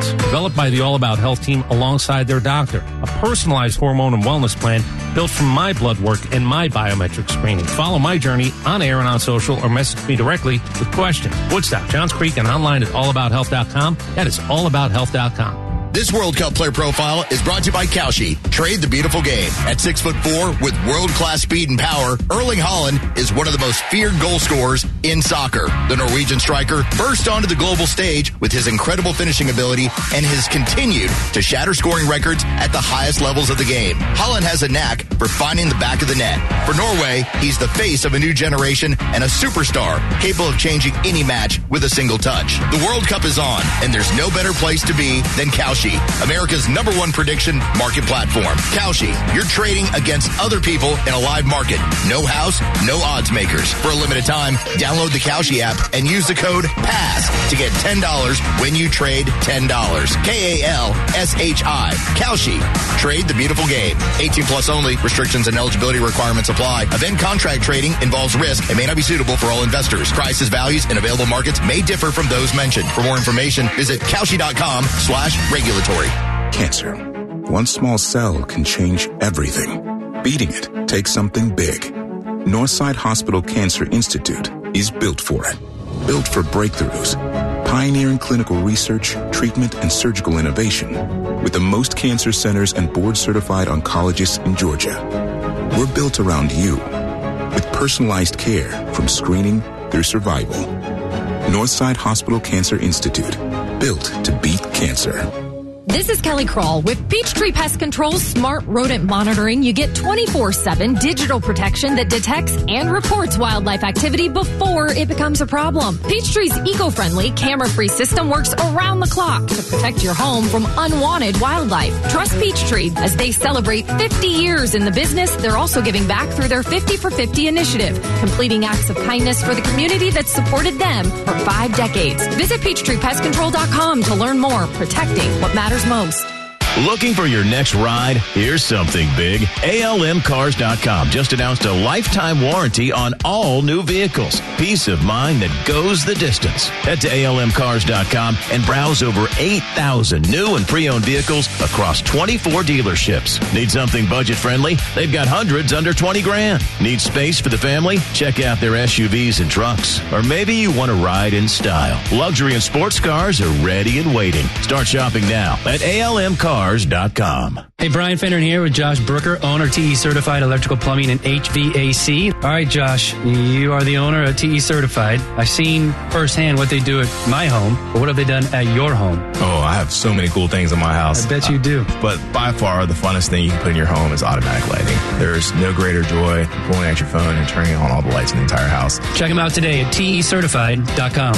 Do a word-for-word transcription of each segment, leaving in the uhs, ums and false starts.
supplements developed by the All About Health team alongside their doctor. A personalized hormone and wellness plan built from my blood work and my biometric screening. Follow my journey on air and on social or message me directly with questions. Woodstock, Johns Creek, and online at all about health dot com. That is all about health dot com. This World Cup player profile is brought to you by Kalshi. Trade the beautiful game. At six foot four with world-class speed and power, Erling Haaland is one of the most feared goal scorers in soccer. The Norwegian striker burst onto the global stage with his incredible finishing ability and has continued to shatter scoring records at the highest levels of the game. Haaland has a knack for finding the back of the net. For Norway, he's the face of a new generation and a superstar capable of changing any match with a single touch. The World Cup is on, and there's no better place to be than Kalshi, America's number one prediction market platform. Kalshi, you're trading against other people in a live market. No house, no odds makers. For a limited time, download the Kalshi app and use the code PASS to get ten dollars when you trade ten dollars. K A L S H I. Kalshi. Trade the beautiful game. eighteen plus only. Restrictions and eligibility requirements apply. Event contract trading involves risk and may not be suitable for all investors. Prices, values, and available markets may differ from those mentioned. For more information, visit Kalshi.com slash regulatory. Cancer. One small cell can change everything. Beating it takes something big. Northside Hospital Cancer Institute is built for it. Built for breakthroughs. Pioneering clinical research, treatment, and surgical innovation. With the most cancer centers and board-certified oncologists in Georgia. We're built around you. With personalized care from screening through survival. Northside Hospital Cancer Institute. Built to beat cancer. This is Kelly Kroll with Peachtree Pest Control's smart rodent monitoring. You get twenty-four seven digital protection that detects and reports wildlife activity before it becomes a problem. Peachtree's eco-friendly, camera-free system works around the clock to protect your home from unwanted wildlife. Trust Peachtree as they celebrate fifty years in the business. They're also giving back through their fifty for fifty initiative, completing acts of kindness for the community that supported them for five decades. Visit Peachtree Pest Control dot com to learn more, protecting what matters most. Looking for your next ride? Here's something big. A L M Cars dot com just announced a lifetime warranty on all new vehicles. Peace of mind that goes the distance. Head to A L M Cars dot com and browse over eight thousand new and pre-owned vehicles across twenty-four dealerships. Need something budget-friendly? They've got hundreds under twenty grand. Need space for the family? Check out their S U Vs and trucks. Or maybe you want to ride in style. Luxury and sports cars are ready and waiting. Start shopping now at A L M Cars dot com. Hey, Brian Fenner here with Josh Brooker, owner T E Certified Electrical Plumbing and H V A C. All right, Josh, you are the owner of T E Certified. I've seen firsthand what they do at my home, but what have they done at your home? Oh, I have so many cool things in my house. I bet you do. Uh, but by far, the funnest thing you can put in your home is automatic lighting. There's no greater joy than pulling out your phone and turning on all the lights in the entire house. Check them out today at T E certified dot com.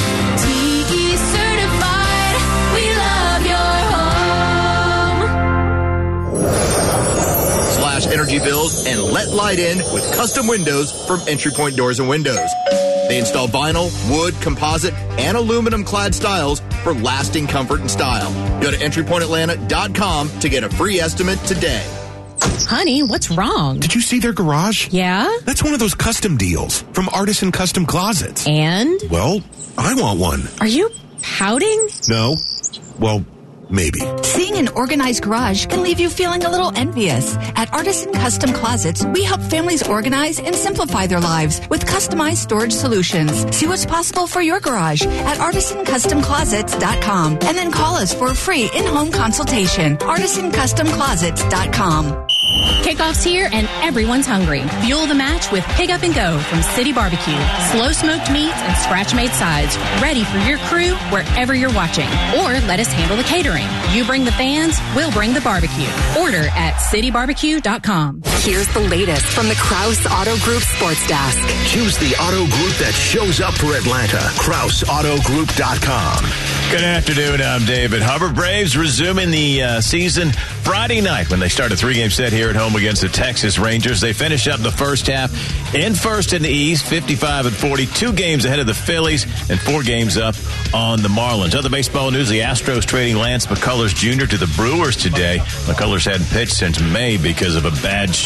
T E Certified, we love your Slash energy bills and let light in with custom windows from Entry Point Doors and Windows. They install vinyl, wood, composite, and aluminum clad styles for lasting comfort and style. Go to entry point atlanta dot com to get a free estimate today. Honey, what's wrong? Did you see their garage? Yeah? That's one of those custom deals from Artisan Custom Closets. And? Well, I want one. Are you pouting? No. Well, maybe. Seeing an organized garage can leave you feeling a little envious. At Artisan Custom Closets, we help families organize and simplify their lives with customized storage solutions. See what's possible for your garage at artisan custom closets dot com and then call us for a free in-home consultation. artisan custom closets dot com. Kickoff's here and everyone's hungry. Fuel the match with Pick Up and Go from City Barbecue. Slow smoked meats and scratch made sides ready for your crew wherever you're watching. Or let us handle the catering. You bring the fans, we'll bring the barbecue. Order at city barbecue dot com. Here's the latest from the Krause Auto Group Sports Desk. Choose the auto group that shows up for Atlanta. Krause Auto Group dot com. Good afternoon. I'm David Hubbard. Braves resuming the uh, season Friday night when they start a three-game set here at home against the Texas Rangers. They finish up the first half in first in the East, fifty-five and forty, two games ahead of the Phillies and four games up on the Marlins. Other baseball news, the Astros trading Lance McCullers Junior to the Brewers today. McCullers hadn't pitched since May because of a bad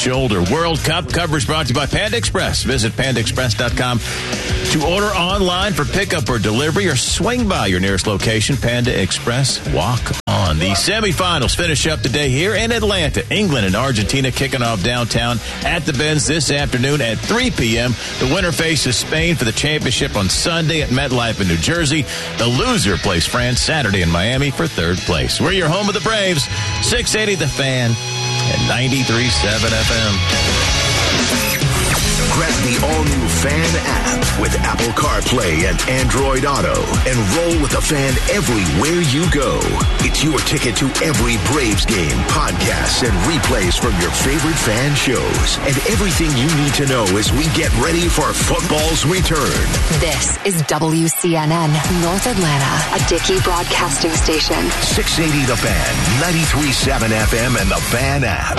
shoulder. World Cup coverage brought to you by Panda Express. Visit panda express dot com to order online for pickup or delivery, or swing by your nearest location. Panda Express, walk on. The semifinals finish up today here in Atlanta. England and Argentina kicking off downtown at the Benz this afternoon at three p.m. The winner faces Spain for the championship on Sunday at MetLife in New Jersey. The loser plays France Saturday in Miami for third place. We're your home of the Braves. six eighty The Fan and ninety-three point seven F M. Grab the all-new Fan app with Apple CarPlay and Android Auto and roll with the Fan everywhere you go. It's your ticket to every Braves game, podcasts, and replays from your favorite Fan shows, and everything you need to know as we get ready for football's return. This is W C N N North Atlanta, a Dickey broadcasting station. six eighty The Fan, ninety-three point seven F M, and the Fan app.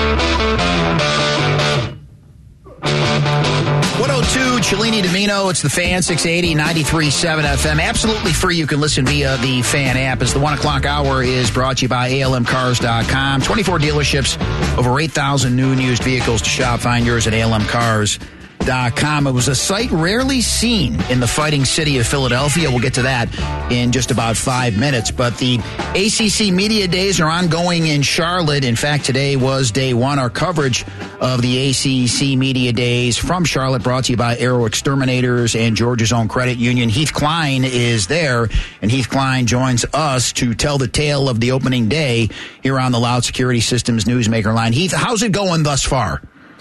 one oh two, Cellini Domino. It's the Fan, six eighty, ninety-three point seven F M. Absolutely free. You can listen via the Fan app. As the one o'clock hour is brought to you by A L M cars dot com. twenty-four dealerships, over eight thousand new and used vehicles to shop. Find yours at A L M cars dot com. It was a sight rarely seen in the fighting city of Philadelphia. We'll get to that in just about five minutes. But the A C C Media Days are ongoing in Charlotte. In fact, today was day one. Our coverage of the A C C Media Days from Charlotte brought to you by Aero Exterminators and Georgia's Own Credit Union. Heath Klein is there, and Heath Klein joins us to tell the tale of the opening day here on the Loud Security Systems Newsmaker line. Heath, how's it going thus far?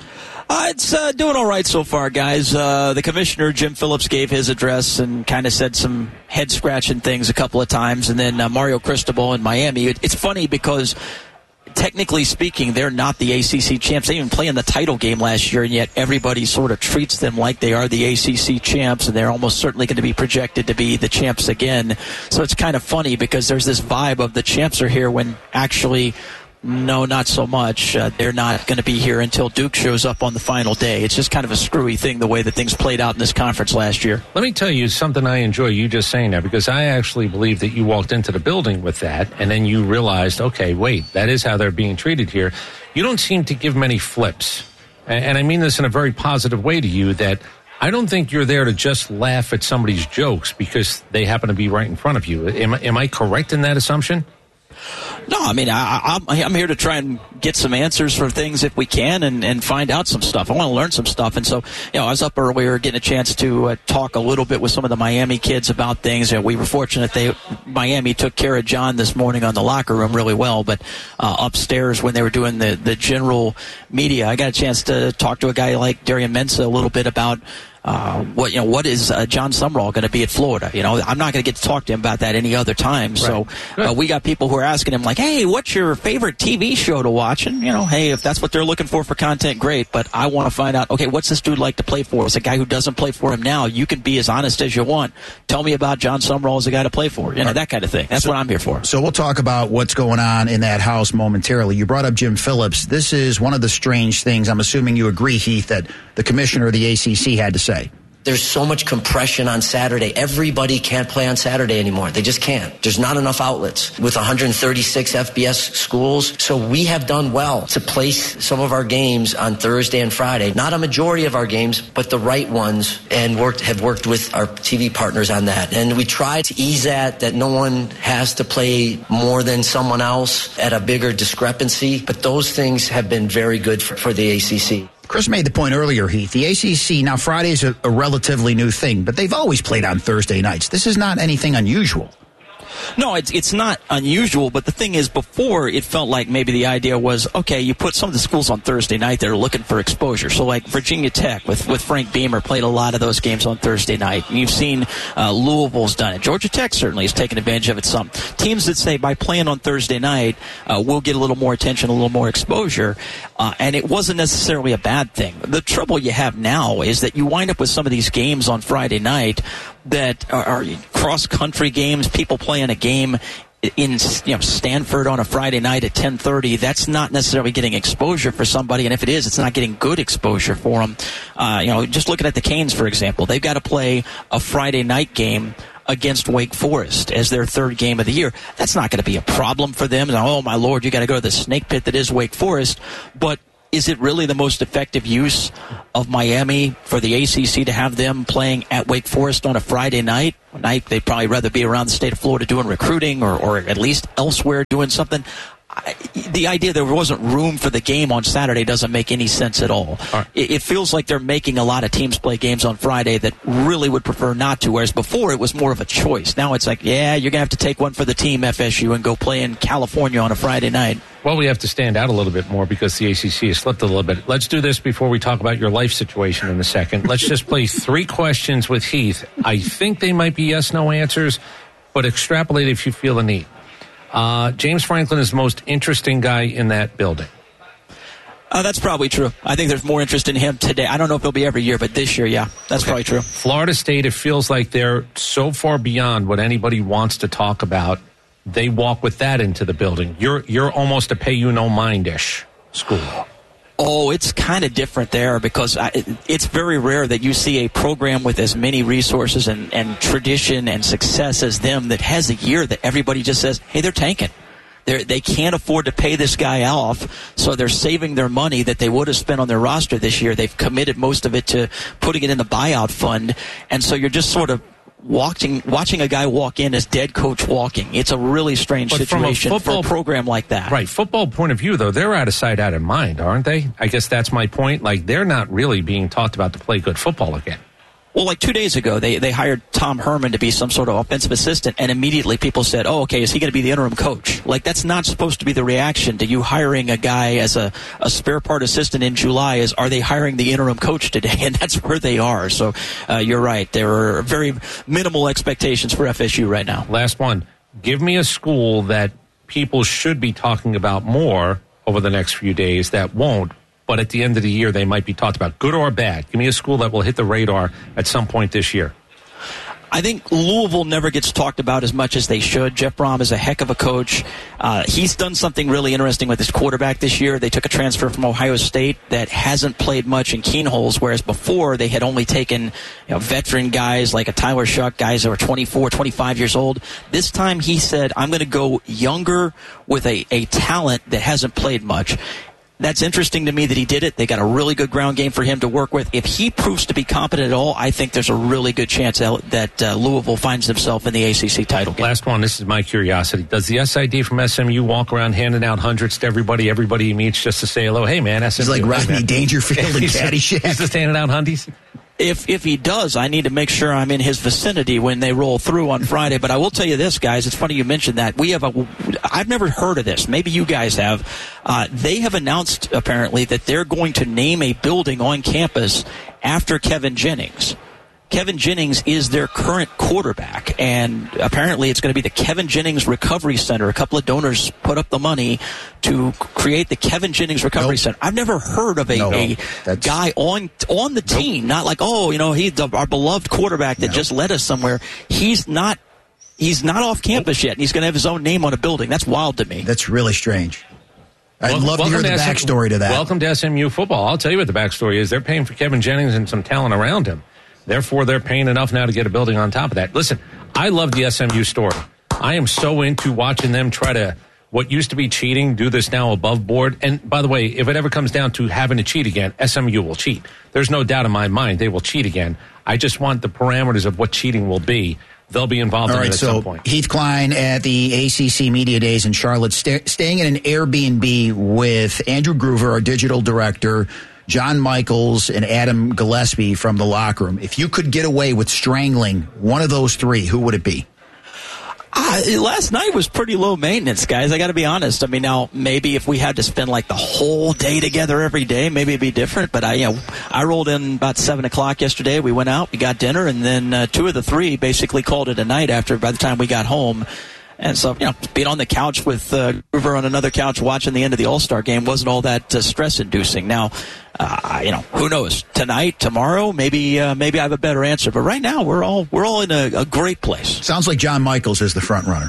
Uh, it's uh, doing all right so far, guys. Uh, the commissioner, Jim Phillips, gave his address and kind of said some head-scratching things a couple of times. And then uh, Mario Cristobal in Miami. It, it's funny because, technically speaking, they're not the A C C champs. They didn't even play in the title game last year, and yet everybody sort of treats them like they are the A C C champs, and they're almost certainly going to be projected to be the champs again. So it's kind of funny because there's this vibe of the champs are here when actually... No, not so much. Uh, they're not going to be here until Duke shows up on the final day. It's just kind of a screwy thing, the way that things played out in this conference last year. Let me tell you something I enjoy you just saying that, because I actually believe that you walked into the building with that, and then you realized, okay, wait, that is how they're being treated here. You don't seem to give many flips. And I mean this in a very positive way to you, that I don't think you're there to just laugh at somebody's jokes because they happen to be right in front of you. Am, am I correct in that assumption? No, I mean, I, I'm, I'm here to try and get some answers for things if we can and, and find out some stuff. I want to learn some stuff. And so, you know, I was up earlier getting a chance to uh, talk a little bit with some of the Miami kids about things. You know, we were fortunate they Miami took care of John this morning on the locker room really well. But uh, upstairs when they were doing the, the general media, I got a chance to talk to a guy like Darian Mensah a little bit about Uh, what you know? What is uh, John Sumrall going to be at Florida? You know, I'm not going to get to talk to him about that any other time. Right. So uh, we got people who are asking him like, "Hey, what's your favorite T V show to watch?" And you know, hey, if that's what they're looking for for content, great. But I want to find out, okay, what's this dude like to play for? As a guy who doesn't play for him now, you can be as honest as you want. Tell me about John Sumrall as a guy to play for. You know, right. That kind of thing. That's so, what I'm here for. So we'll talk about what's going on in that house momentarily. You brought up Jim Phillips. This is one of the strange things. I'm assuming you agree, Heath, that the commissioner of the A C C had to say. There's so much compression on Saturday. Everybody can't play on Saturday anymore. They just can't. There's not enough outlets with one hundred thirty-six F B S schools. So we have done well to place some of our games on Thursday and Friday. Not a majority of our games, but the right ones, and worked have worked with our T V partners on that. And we try to ease that, that no one has to play more than someone else at a bigger discrepancy. But those things have been very good for, for the A C C. Chris made the point earlier, Heath. The A C C, now Friday is a, a relatively new thing, but they've always played on Thursday nights. This is not anything unusual. No, it's it's not unusual, but the thing is, before it felt like maybe the idea was, okay, you put some of the schools on Thursday night that are looking for exposure. So like Virginia Tech with, with Frank Beamer played a lot of those games on Thursday night. And you've seen uh, Louisville's done it. Georgia Tech certainly has taken advantage of it some. Teams that say by playing on Thursday night, uh, we'll get a little more attention, a little more exposure. Uh, and it wasn't necessarily a bad thing. The trouble you have now is that you wind up with some of these games on Friday night that are, are cross-country games, people playing a game in you know Stanford on a Friday night at ten thirty. That's not necessarily getting exposure for somebody, and if it is, it's not getting good exposure for them. Uh, you know, just looking at the Canes, for example, they've got to play a Friday night game against Wake Forest as their third game of the year. That's not going to be a problem for them. Oh, my Lord, you got to go to the snake pit that is Wake Forest. But is it really the most effective use of Miami for the A C C to have them playing at Wake Forest on a Friday night? A night they'd probably rather be around the state of Florida doing recruiting or, or at least elsewhere doing something. I, the idea there wasn't room for the game on Saturday doesn't make any sense at all. all right. it, it feels like they're making a lot of teams play games on Friday that really would prefer not to, whereas before it was more of a choice. Now it's like, yeah, you're going to have to take one for the team, F S U, and go play in California on a Friday night. Well, we have to stand out a little bit more because the A C C has slipped a little bit. Let's do this before we talk about your life situation in a second. Let's just play three questions with Heath. I think they might be yes-no answers, but extrapolate if you feel the need. Uh, James Franklin is the most interesting guy in that building. Uh, that's probably true. I think there's more interest in him today. I don't know if it'll be every year, but this year, yeah, that's okay. Probably true. Florida State, it feels like they're so far beyond what anybody wants to talk about. They walk with that into the building. You're you're almost a pay-you-no-mind-ish school. Oh, it's kind of different there because I, it's very rare that you see a program with as many resources and, and tradition and success as them that has a year that everybody just says, hey, they're tanking. They're, they can't afford to pay this guy off, so they're saving their money that they would have spent on their roster this year. They've committed most of it to putting it in the buyout fund, and so you're just sort of watching watching a guy walk in as dead coach walking. It's a really strange but situation a football, for a program like that. Right, football point of view, though, they're out of sight, out of mind, aren't they? I guess that's my point. Like, they're not really being talked about to play good football again. Well, like two days ago, they, they hired Tom Herman to be some sort of offensive assistant, and immediately people said, oh, okay, is he going to be the interim coach? Like, that's not supposed to be the reaction to you hiring a guy as a, a spare part assistant in July is, are they hiring the interim coach today? And that's where they are. So uh, you're right. There are very minimal expectations for F S U right now. Last one. Give me a school that people should be talking about more over the next few days that won't. But at the end of the year, they might be talked about, good or bad. Give me a school that will hit the radar at some point this year. I think Louisville never gets talked about as much as they should. Jeff Brom is a heck of a coach. Uh, he's done something really interesting with his quarterback this year. They took a transfer from Ohio State that hasn't played much in keyholes, whereas before they had only taken you know, veteran guys like a Tyler Shuck, guys that were twenty-four, twenty-five years old. This time he said, I'm going to go younger with a, a talent that hasn't played much. That's interesting to me that he did it. They got a really good ground game for him to work with. If he proves to be competent at all, I think there's a really good chance that uh, Louisville finds himself in the A C C title game. Last one, this is my curiosity. Does the S I D from S M U walk around handing out hundreds to everybody, everybody he meets just to say hello? Hey, man, S M U. He's like Rodney Dangerfield and Caddyshack. He's just handing out hundies? If if he does, I need to make sure I'm in his vicinity when they roll through on Friday. But I will tell you this, guys. It's funny you mentioned that. We have a. I've never heard of this. Maybe you guys have. Uh, they have announced apparently that they're going to name a building on campus after Kevin Jennings. Kevin Jennings is their current quarterback, and apparently it's going to be the Kevin Jennings Recovery Center. A couple of donors put up the money to create the Kevin Jennings Recovery nope. Center. I've never heard of a, no, a guy on on the nope. team, not like, oh, you know, he's our beloved quarterback that nope. just led us somewhere. He's not he's not off campus yet, and he's going to have his own name on a building. That's wild to me. That's really strange. I'd well, love to hear the to backstory to that. Welcome to S M U football. I'll tell you what the backstory is. They're paying for Kevin Jennings and some talent around him. Therefore, they're paying enough now to get a building on top of that. Listen, I love the S M U story. I am so into watching them try to, what used to be cheating, do this now above board. And by the way, if it ever comes down to having to cheat again, S M U will cheat. There's no doubt in my mind they will cheat again. I just want the parameters of what cheating will be. They'll be involved All in right, it at so some point. Heath Klein at the A C C Media Days in Charlotte, st- staying in an Airbnb with Andrew Groover, our digital director, John Michaels, and Adam Gillespie from the locker room. If you could get away with strangling one of those three, who would it be? Uh, last night was pretty low maintenance, guys. I got to be honest. I mean, now maybe if we had to spend like the whole day together every day, maybe it'd be different. But I, you know, I rolled in about seven o'clock yesterday. We went out, we got dinner, and then uh, two of the three basically called it a night after. By the time we got home. And so, you know, being on the couch with uh, Groover on another couch watching the end of the All-Star game wasn't all that uh, stress-inducing. Now, uh, you know, who knows? Tonight, tomorrow, maybe uh, maybe I have a better answer. But right now, we're all we're all in a, a great place. Sounds like John Michaels is the front runner.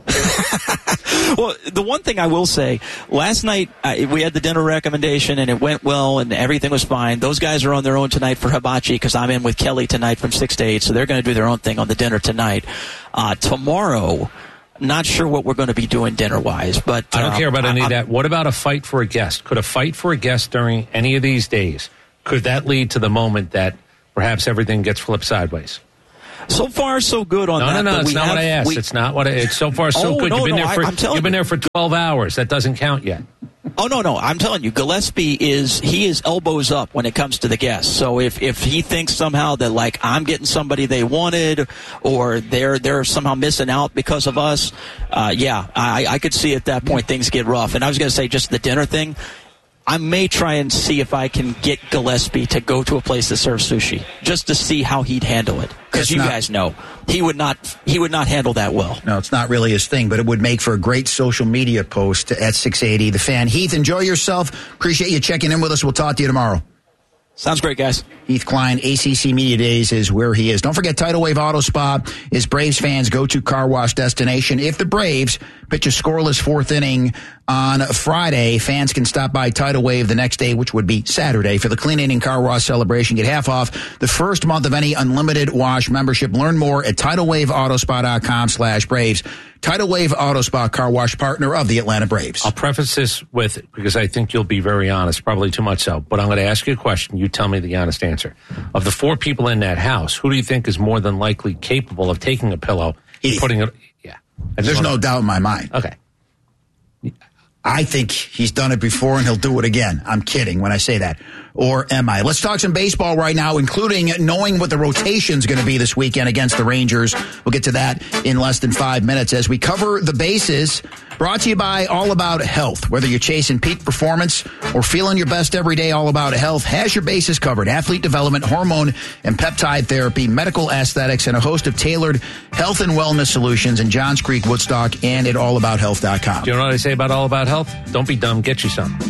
Well, the one thing I will say, last night uh, we had the dinner recommendation and it went well and everything was fine. Those guys are on their own tonight for hibachi because I'm in with Kelly tonight from six to eight, so they're going to do their own thing on the dinner tonight. Uh, tomorrow, not sure what we're going to be doing dinner-wise. But I don't um, care about any I, of that. What about a fight for a guest? Could a fight for a guest during any of these days, could that lead to the moment that perhaps everything gets flipped sideways? So far, so good on no, that. No, no, no. It's not have, what I asked. We, it's not what I, it's so far so oh, good. No, you've been no, there for I, I'm telling you've been you. there for twelve hours. That doesn't count yet. Oh no, no! I'm telling you, Gillespie is he is elbows up when it comes to the guests. So if, if he thinks somehow that like I'm getting somebody they wanted, or they're they're somehow missing out because of us, uh, yeah, I, I could see at that point things get rough. And I was going to say just the dinner thing. I may try and see if I can get Gillespie to go to a place that serves sushi, just to see how he'd handle it. Because you not, guys know he would not he would not handle that well. No, it's not really his thing, but it would make for a great social media post at six eighty The Fan. Heath, enjoy yourself. Appreciate you checking in with us. We'll talk to you tomorrow. Sounds great, guys. Heath Klein, A C C Media Days is where he is. Don't forget, Tidal Wave Auto Spa is Braves fans' go-to car wash destination. If the Braves pitch a scoreless fourth inning on Friday, fans can stop by Tidal Wave the next day, which would be Saturday, for the clean inning car wash celebration. Get half off the first month of any unlimited wash membership. Learn more at tidal wave auto spa dot com slash Braves. Tidal Wave Auto Spa, car wash partner of the Atlanta Braves. I'll preface this with, because I think you'll be very honest, probably too much so, but I'm going to ask you a question. You tell me the honest answer. Of the four people in that house, who do you think is more than likely capable of taking a pillow and Heath. putting it? Yeah. There's no doubt in my mind. Okay. I think he's done it before and he'll do it again. I'm kidding when I say that. Or am I? Let's talk some baseball right now, including knowing what the rotation's going to be this weekend against the Rangers. We'll get to that in less than five minutes as we cover the bases. Brought to you by All About Health. Whether you're chasing peak performance or feeling your best every day, All About Health has your bases covered. Athlete development, hormone and peptide therapy, medical aesthetics, and a host of tailored health and wellness solutions in Johns Creek, Woodstock, and at all about health dot com. Do you know what I say about All About Health? Don't be dumb. Get you some.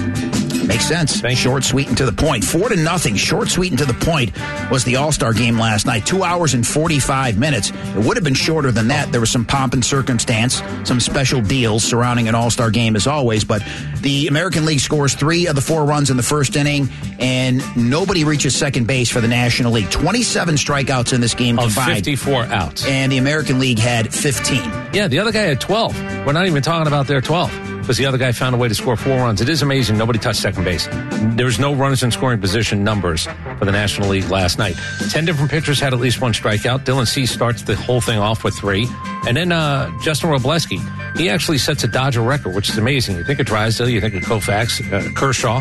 Makes sense. Thank Short, you. sweet, and to the point. Four to nothing. Short, sweet, and to the point was the All-Star game last night. Two hours and forty-five minutes. It would have been shorter than that. There was some pomp and circumstance, some special deals surrounding an All-Star game as always. But the American League scores three of the four runs in the first inning, and nobody reaches second base for the National League. twenty-seven strikeouts in this game of combined. fifty-four outs. And the American League had fifteen. Yeah, the other guy had twelve. We're not even talking about their twelve. Because the other guy found a way to score four runs. It is amazing. Nobody touched second base. There was no runners in scoring position numbers for the National League last night. Ten different pitchers had at least one strikeout. Dylan Cease starts the whole thing off with three. And then uh, Justin Robleski, he actually sets a Dodger record, which is amazing. You think of Drysdale, you think of Koufax, uh, Kershaw,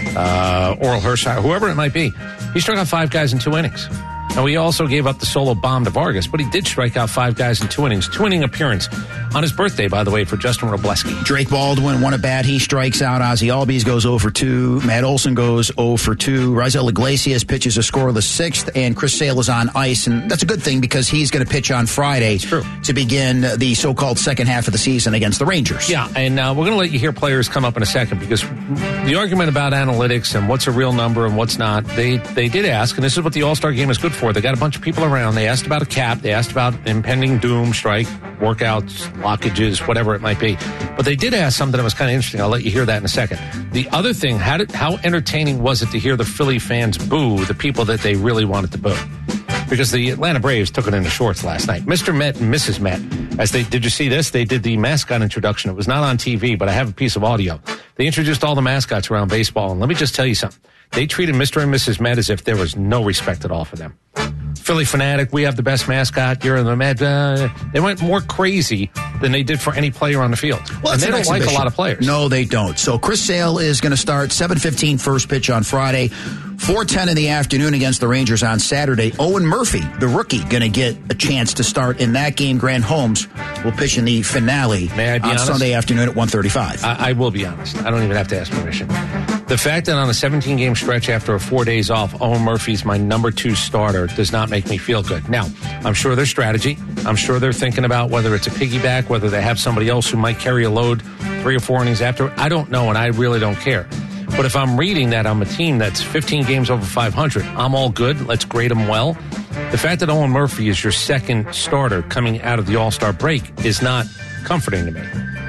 uh, Oral Hershiser, whoever it might be. He struck out five guys in two innings. Now, he also gave up the solo bomb to Vargas, but he did strike out five guys in two innings. Two-inning appearance on his birthday, by the way, for Justin Robleski. Drake Baldwin, one at bat. He strikes out. Ozzie Albies goes oh for two. Matt Olson goes oh for two. Raisel Iglesias pitches a scoreless sixth, and Chris Sale is on ice. And that's a good thing because he's going to pitch on Friday to begin the so-called second half of the season against the Rangers. Yeah, and uh, we're going to let you hear players come up in a second because the argument about analytics and what's a real number and what's not, they, they did ask, and this is what the All-Star game is good for. They got a bunch of people around. They asked about a cap. They asked about impending doom, strike, workouts, blockages, whatever it might be. But they did ask something that was kind of interesting. I'll let you hear that in a second. The other thing, how did, how entertaining was it to hear the Philly fans boo the people that they really wanted to boo? Because the Atlanta Braves took it into shorts last night. Mister Met and Missus Met, as they did you see this? They did the mascot introduction. It was not on T V, but I have a piece of audio. They introduced all the mascots around baseball, and let me just tell you something. They treated Mister and Missus Met as if there was no respect at all for them. Philly fanatic, we have the best mascot, you're in the Met. Uh, they went more crazy than they did for any player on the field. Well, and they an don't exhibition. like a lot of players. No, they don't. So Chris Sale is going to start seven fifteen first pitch on Friday, four ten in the afternoon against the Rangers on Saturday. Owen Murphy, the rookie, going to get a chance to start in that game. Grant Holmes will pitch in the finale May I be on honest? Sunday afternoon at one thirty-five. I, I will be honest. I don't even have to ask permission. The fact that on a seventeen-game stretch after a four days off, Owen Murphy's my number two starter does not make me feel good. Now, I'm sure their strategy. I'm sure they're thinking about whether it's a piggyback, whether they have somebody else who might carry a load three or four innings after. I don't know, and I really don't care. But if I'm reading that I'm a team that's fifteen games over five hundred, I'm all good. Let's grade them well. The fact that Owen Murphy is your second starter coming out of the All-Star break is not comforting to me.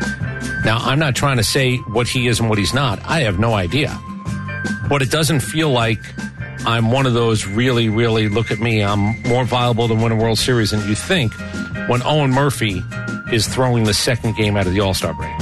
Now, I'm not trying to say what he is and what he's not. I have no idea. But it doesn't feel like I'm one of those really, really, look at me, I'm more viable than win a World Series than you think when Owen Murphy is throwing the second game out of the All-Star break.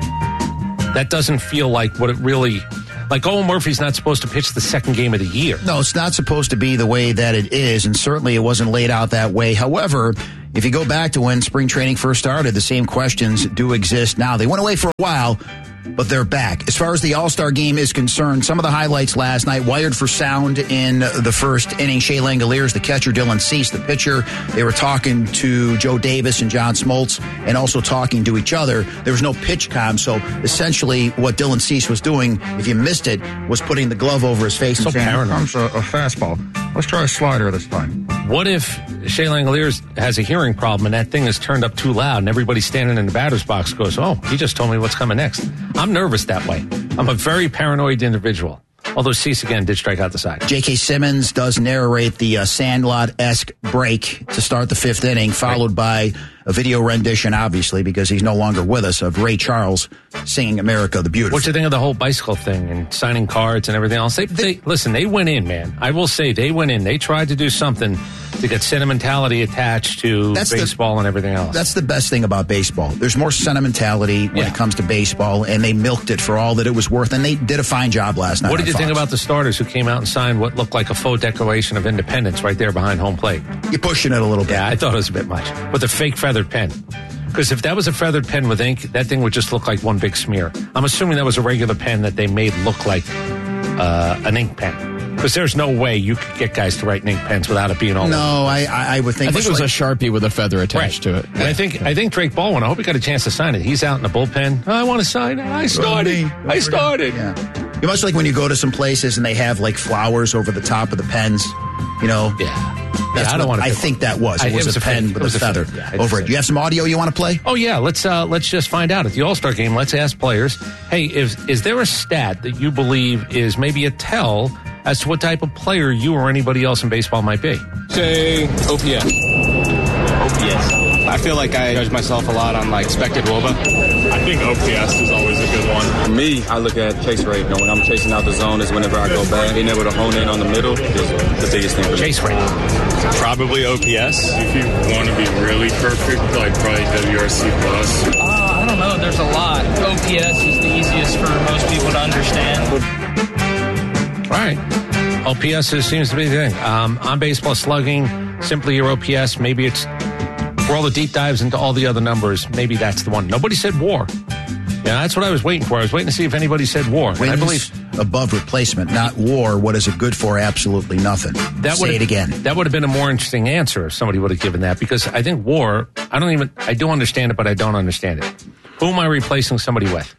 That doesn't feel like what it really... Like, Owen Murphy's not supposed to pitch the second game of the year. No, it's not supposed to be the way that it is, and certainly it wasn't laid out that way. However, if you go back to when spring training first started, the same questions do exist now. They went away for a while, but they're back. As far as the All-Star game is concerned, some of the highlights last night, wired for sound in the first inning. Shea Langoliers, the catcher, Dylan Cease, the pitcher. They were talking to Joe Davis and John Smoltz and also talking to each other. There was no pitch comm, so essentially what Dylan Cease was doing, if you missed it, was putting the glove over his face so and saying, paranoid. "Here comes a, a fastball. Let's try a slider this time." What if Shea Langoliers has a hearing problem and that thing is turned up too loud and everybody standing in the batter's box goes, "Oh, he just told me what's coming next." I'm nervous that way. I'm a very paranoid individual. Although Cease, again, did strike out the side. J K. Simmons does narrate the uh, Sandlot-esque break to start the fifth inning, followed right. by a video rendition, obviously, because he's no longer with us, of Ray Charles singing America the Beautiful. What do you think of the whole bicycle thing and signing cards and everything else? They, they Listen, they went in, man. I will say they went in. They tried to do something to get sentimentality attached to that's baseball the, and everything else. That's the best thing about baseball. There's more sentimentality when yeah. it comes to baseball, and they milked it for all that it was worth, and they did a fine job last night. What did you Fox. think about the starters who came out and signed what looked like a faux Declaration of Independence right there behind home plate? You're pushing it a little bit. Yeah, I thought it was a bit much. With a fake feathered pen. Because if that was a feathered pen with ink, that thing would just look like one big smear. I'm assuming that was a regular pen that they made look like uh, an ink pen. Because there's no way you could get guys to write in ink pens without it being all No, I, I would think... I think it was like, a Sharpie with a feather attached right. to it. And I think I think Drake Baldwin, I hope he got a chance to sign it. He's out in the bullpen. Oh, I want to sign it. I started. I started. Yeah. You're much like when you go to some places and they have like flowers over the top of the pens. You know? Yeah. That's yeah, I don't what want to. I think that was. It, I, was, it was a pen with a feather yeah, over it. Do you have some audio you want to play? Oh yeah, let's uh, let's just find out at the All-Star game. Let's ask players. Hey, is is there a stat that you believe is maybe a tell as to what type of player you or anybody else in baseball might be? Say O P S. O P S. I feel like I judge myself a lot on like expected W O B A. I think O P S is always a good one. For me, I look at chase rate. You know, when I'm chasing out the zone is whenever I go back. Being able to hone in on the middle is the biggest thing for me. Chase rate. Probably O P S. If you want to be really perfect, like probably W R C plus. Uh, I don't know. There's a lot. O P S is the easiest for most people to understand. All right. O P S is, seems to be the thing. Um, on baseball slugging, simply your O P S. Maybe it's for all the deep dives into all the other numbers. Maybe that's the one. Nobody said WAR. Yeah, that's what I was waiting for. I was waiting to see if anybody said WAR. Wins I believe above replacement, not WAR. What is it good for? Absolutely nothing. That Say it again. That would have been a more interesting answer if somebody would have given that, because I think WAR, I don't even, I do understand it, but I don't understand it. Who am I replacing somebody with?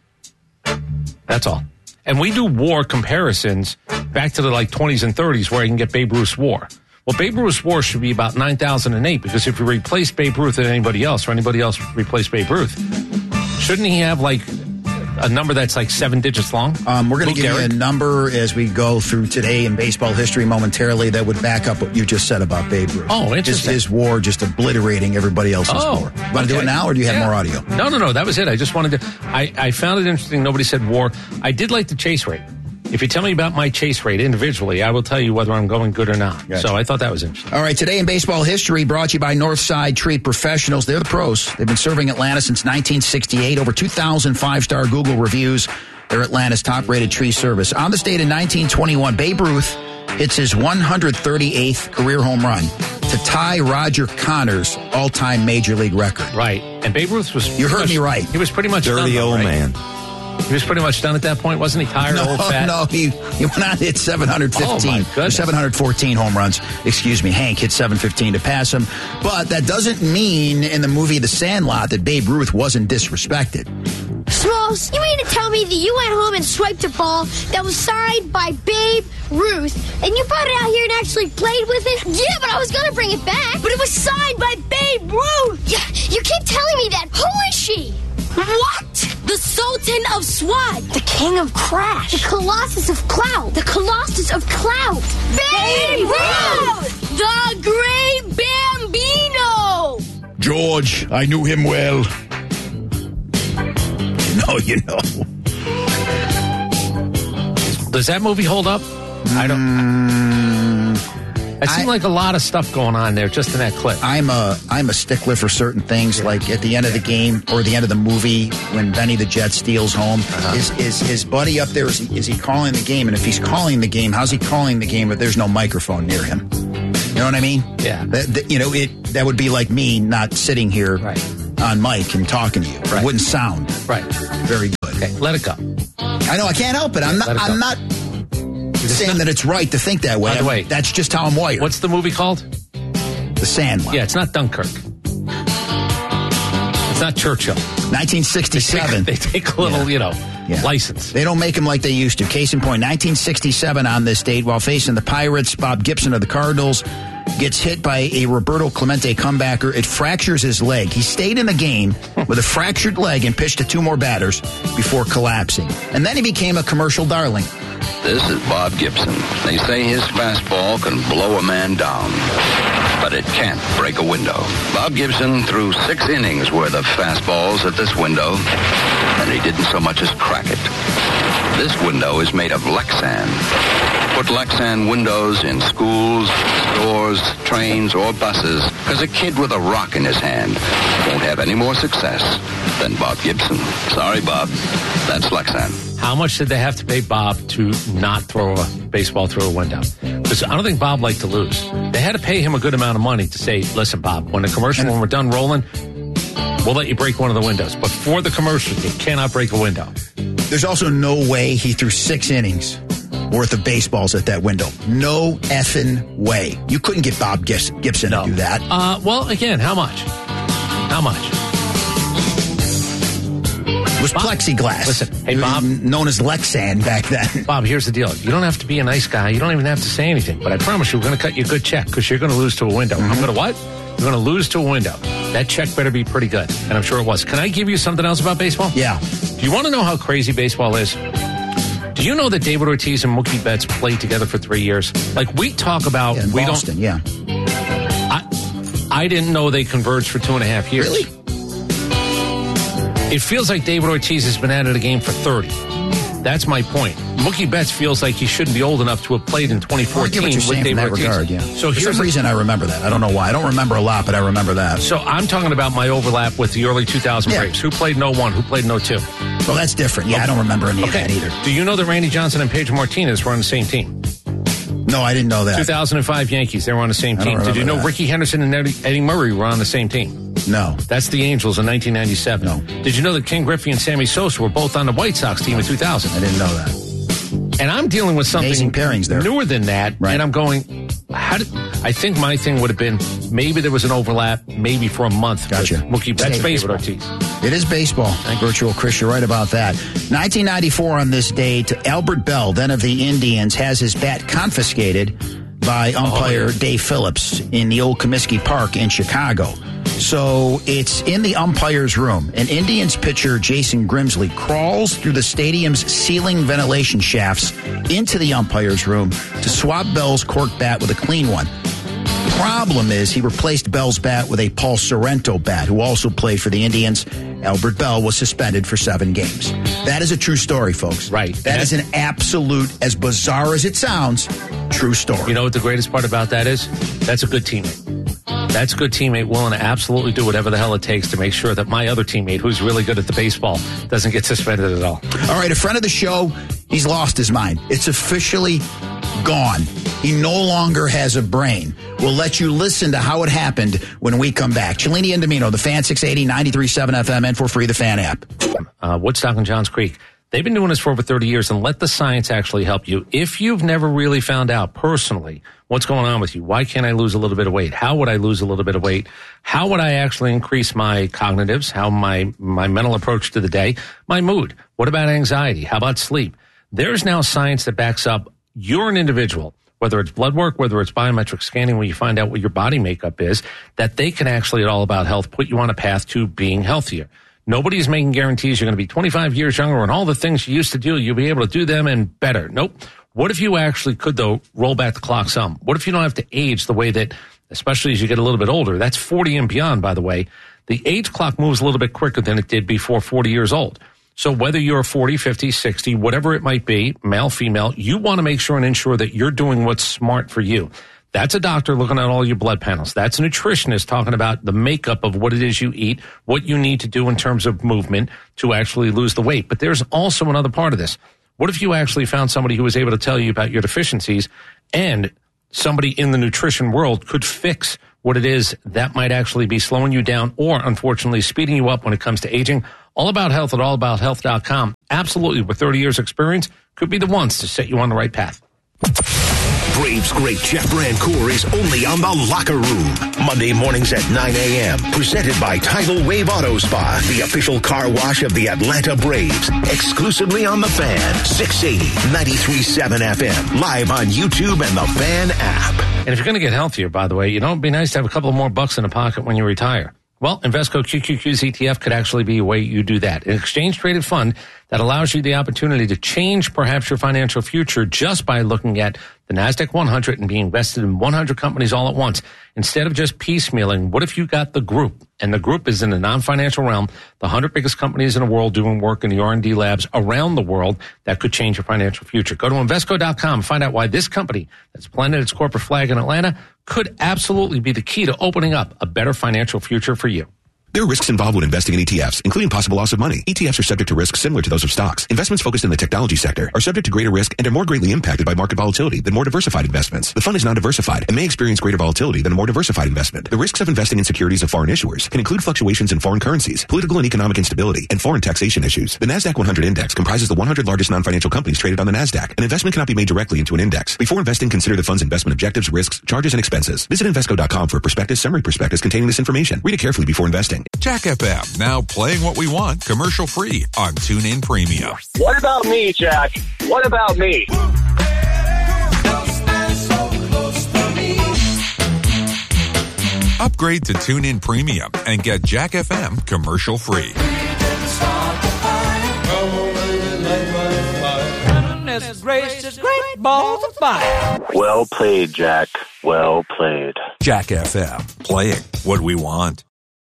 That's all. And we do WAR comparisons back to the like twenties and thirties where I can get Babe Ruth's WAR. Well, Babe Ruth's WAR should be about nine thousand eight, because if you replace Babe Ruth with anybody else, or anybody else replace Babe Ruth, shouldn't he have like a number that's like seven digits long? Um, we're going to give Derek? you a number as we go through today in baseball history momentarily that would back up what you just said about Babe Ruth. Oh, interesting. His, his WAR just obliterating everybody else's oh, WAR. You want to okay. do it now, or do you have yeah. more audio? No, no, no. That was it. I just wanted to. I, I found it interesting. Nobody said WAR. I did like the chase rate. If you tell me about my chase rate individually, I will tell you whether I'm going good or not. Gotcha. So I thought that was interesting. All right, today in baseball history, brought to you by Northside Tree Professionals. They're the pros. They've been serving Atlanta since nineteen sixty-eight. Over two thousand five-star Google reviews. They're Atlanta's top-rated tree service. On this date in nineteen twenty-one, Babe Ruth hits his one hundred thirty-eighth career home run to tie Roger Connor's all-time Major League record. Right. And Babe Ruth was... You heard much, me right. He was pretty much Dirty done, old right? man. He was pretty much done at that point, wasn't he? Tired, no, old, fat? No, he, he went on to hit seven hundred fifteen. Oh, my seven hundred fourteen home runs. Excuse me. Hank hit seven fifteen to pass him. But that doesn't mean in the movie The Sandlot that Babe Ruth wasn't disrespected. Smalls, you mean to tell me that you went home and swiped a ball that was signed by Babe Ruth, and you brought it out here and actually played with it? Yeah, but I was going to bring it back. But it was signed by Babe Ruth. Yeah, you keep telling me that. Who is she? What? The Sultan of Swat. The King of Crash. The Colossus of Clout. The Colossus of Clout. Babe Ruth! The Great Bambino! George, I knew him well. No, you know. Does that movie hold up? Mm, I don't. It seemed I, like a lot of stuff going on there just in that clip. I'm a I'm a stickler for certain things, yeah. like at the end of the game or the end of the movie when Benny the Jet steals home. Uh-huh. Is is his buddy up there? Is he, is he calling the game? And if he's calling the game, how's he calling the game if there's no microphone near him? You know what I mean? Yeah. That, that, you know, it that would be like me not sitting here right. on mic and talking to you. Right. It wouldn't sound right. very good. Okay, let it go. I know I can't help it. I'm not. I'm not saying that it's right to think that way. By the way, that's just how I'm wired. What's the movie called? The Sandlot. Yeah, it's not Dunkirk. It's not Churchill. nineteen sixty-seven. They take, they take a little, yeah. you know, yeah. license. They don't make them like they used to. Case in point, nineteen sixty-seven on this date, while facing the Pirates, Bob Gibson of the Cardinals gets hit by a Roberto Clemente comebacker. It fractures his leg. He stayed in the game with a fractured leg and pitched to two more batters before collapsing. And then he became a commercial darling. This is Bob Gibson. They say his fastball can blow a man down, but it can't break a window. Bob Gibson threw six innings worth of fastballs at this window, and he didn't so much as crack it. This window is made of Lexan. Put Lexan windows in schools, stores, trains, or buses, because a kid with a rock in his hand won't have any more success than Bob Gibson. Sorry, Bob. That's Lexan. How much did they have to pay Bob to not throw a baseball through a window? Because I don't think Bob liked to lose. They had to pay him a good amount of money to say, listen, Bob, when the commercial, when we're done rolling, we'll let you break one of the windows. But for the commercial, you cannot break a window. There's also no way he threw six innings worth of baseballs at that window. No effing way. You couldn't get Bob Gibson no. to do that. Uh, well, again, how much? How much? It was Bob, plexiglass. Listen, hey, Bob. Known as Lexan back then. Bob, here's the deal. You don't have to be a nice guy. You don't even have to say anything. But I promise you, we're going to cut you a good check because you're going to lose to a window. Mm-hmm. I'm going to what? You're going to lose to a window. That check better be pretty good. And I'm sure it was. Can I give you something else about baseball? Yeah. Do you want to know how crazy baseball is? Do you know that David Ortiz and Mookie Betts played together for three years? Like, we talk about... Yeah, in we Boston, don't, yeah. I, I didn't know they converged for two and a half years. Really? It feels like David Ortiz has been out of the game for thirty. That's my point. Mookie Betts feels like he shouldn't be old enough to have played in twenty fourteen well, I get what you're with David in that Ortiz. Regard, yeah. So For here's some a, reason I remember that. I don't know why. I don't remember a lot, but I remember that. So I'm talking about my overlap with the early two thousand yeah. Braves. Who played in oh one? Who played in oh two? Well, that's different. Yeah, okay. I don't remember any okay. of that either. Do you know that Randy Johnson and Pedro Martinez were on the same team? No, I didn't know that. two thousand five Yankees, they were on the same team. Did you know that. Ricky Henderson and Eddie, Eddie Murray were on the same team? No. That's the Angels in nineteen ninety-seven. No. Did you know that Ken Griffey and Sammy Sosa were both on the White Sox team in two thousand? I didn't know that. And I'm dealing with something Amazing pairings there. newer than that. Right. And I'm going, how did, I think my thing would have been maybe there was an overlap, maybe for a month. Gotcha. Mookie Betts, baseball. Ortiz. It is baseball. Virtual Chris, you're right about that. nineteen ninety-four on this date, Albert Bell, then of the Indians, has his bat confiscated by umpire oh, yeah. Dave Phillips in the old Comiskey Park in Chicago. So it's in the umpire's room. An Indians pitcher, Jason Grimsley, crawls through the stadium's ceiling ventilation shafts into the umpire's room to swap Bell's cork bat with a clean one. Problem is, he replaced Bell's bat with a Paul Sorrento bat, who also played for the Indians. Albert Bell was suspended for seven games. That is a true story, folks. Right. That is an absolute, as bizarre as it sounds, true story. You know what the greatest part about that is? That's a good teammate. That's a good teammate willing to absolutely do whatever the hell it takes to make sure that my other teammate, who's really good at the baseball, doesn't get suspended at all. All right, a friend of the show, he's lost his mind. It's officially gone. He no longer has a brain. We'll let you listen to how it happened when we come back. Cellini and Domino, the Fan six eighty, ninety-three point seven F M, and for free, the Fan app. Uh, Woodstock and Johns Creek. They've been doing this for over thirty years, and let the science actually help you. If you've never really found out personally what's going on with you, why can't I lose a little bit of weight? How would I lose a little bit of weight? How would I actually increase my cognitives? How my, my mental approach to the day? My mood? What about anxiety? How about sleep? There's now science that backs up you're an individual, whether it's blood work, whether it's biometric scanning, where you find out what your body makeup is, that they can actually, at All About Health, put you on a path to being healthier. Nobody's making guarantees you're going to be twenty-five years younger and all the things you used to do, you'll be able to do them and better. Nope. What if you actually could, though, roll back the clock some? What if you don't have to age the way that, especially as you get a little bit older, that's forty and beyond, by the way, the age clock moves a little bit quicker than it did before forty years old. So whether you're forty, fifty, sixty, whatever it might be, male, female, you want to make sure and ensure that you're doing what's smart for you. That's a doctor looking at all your blood panels. That's a nutritionist talking about the makeup of what it is you eat, what you need to do in terms of movement to actually lose the weight. But there's also another part of this. What if you actually found somebody who was able to tell you about your deficiencies, and somebody in the nutrition world could fix what it is that might actually be slowing you down or, unfortunately, speeding you up when it comes to aging? All About Health at all about health dot com. Absolutely, with thirty years experience, could be the ones to set you on the right path. Braves great Jeff Brancourt is only on The Locker Room. Monday mornings at nine a.m. Presented by Tidal Wave Auto Spa, the official car wash of the Atlanta Braves. Exclusively on The Fan, six eighty, ninety-three point seven F M. Live on YouTube and The Fan app. And if you're going to get healthier, by the way, you know, it'd be nice to have a couple more bucks in the pocket when you retire. Well, Invesco Q Q Q's E T F could actually be a way you do that. An exchange-traded fund that allows you the opportunity to change perhaps your financial future just by looking at the NASDAQ one hundred and being invested in one hundred companies all at once. Instead of just piecemealing, what if you got the group? And the group is in the non-financial realm, the one hundred biggest companies in the world doing work in the R and D labs around the world that could change your financial future. Go to Invesco dot com, find out why this company that's planted its corporate flag in Atlanta could absolutely be the key to opening up a better financial future for you. There are risks involved when investing in E T Fs, including possible loss of money. E T Fs are subject to risks similar to those of stocks. Investments focused in the technology sector are subject to greater risk and are more greatly impacted by market volatility than more diversified investments. The fund is non-diversified and may experience greater volatility than a more diversified investment. The risks of investing in securities of foreign issuers can include fluctuations in foreign currencies, political and economic instability, and foreign taxation issues. The NASDAQ one hundred index comprises the one hundred largest non-financial companies traded on the NASDAQ. An investment cannot be made directly into an index. Before investing, consider the fund's investment objectives, risks, charges, and expenses. Visit Invesco dot com for a prospectus, summary prospectus containing this information. Read it carefully before investing. Jack F M, now playing what we want, commercial free on TuneIn Premium. What about me, Jack? What about me? Upgrade to TuneIn Premium and get Jack F M commercial free. Gracious, great balls of fire. Well played, Jack. Well played. Jack F M, playing what we want.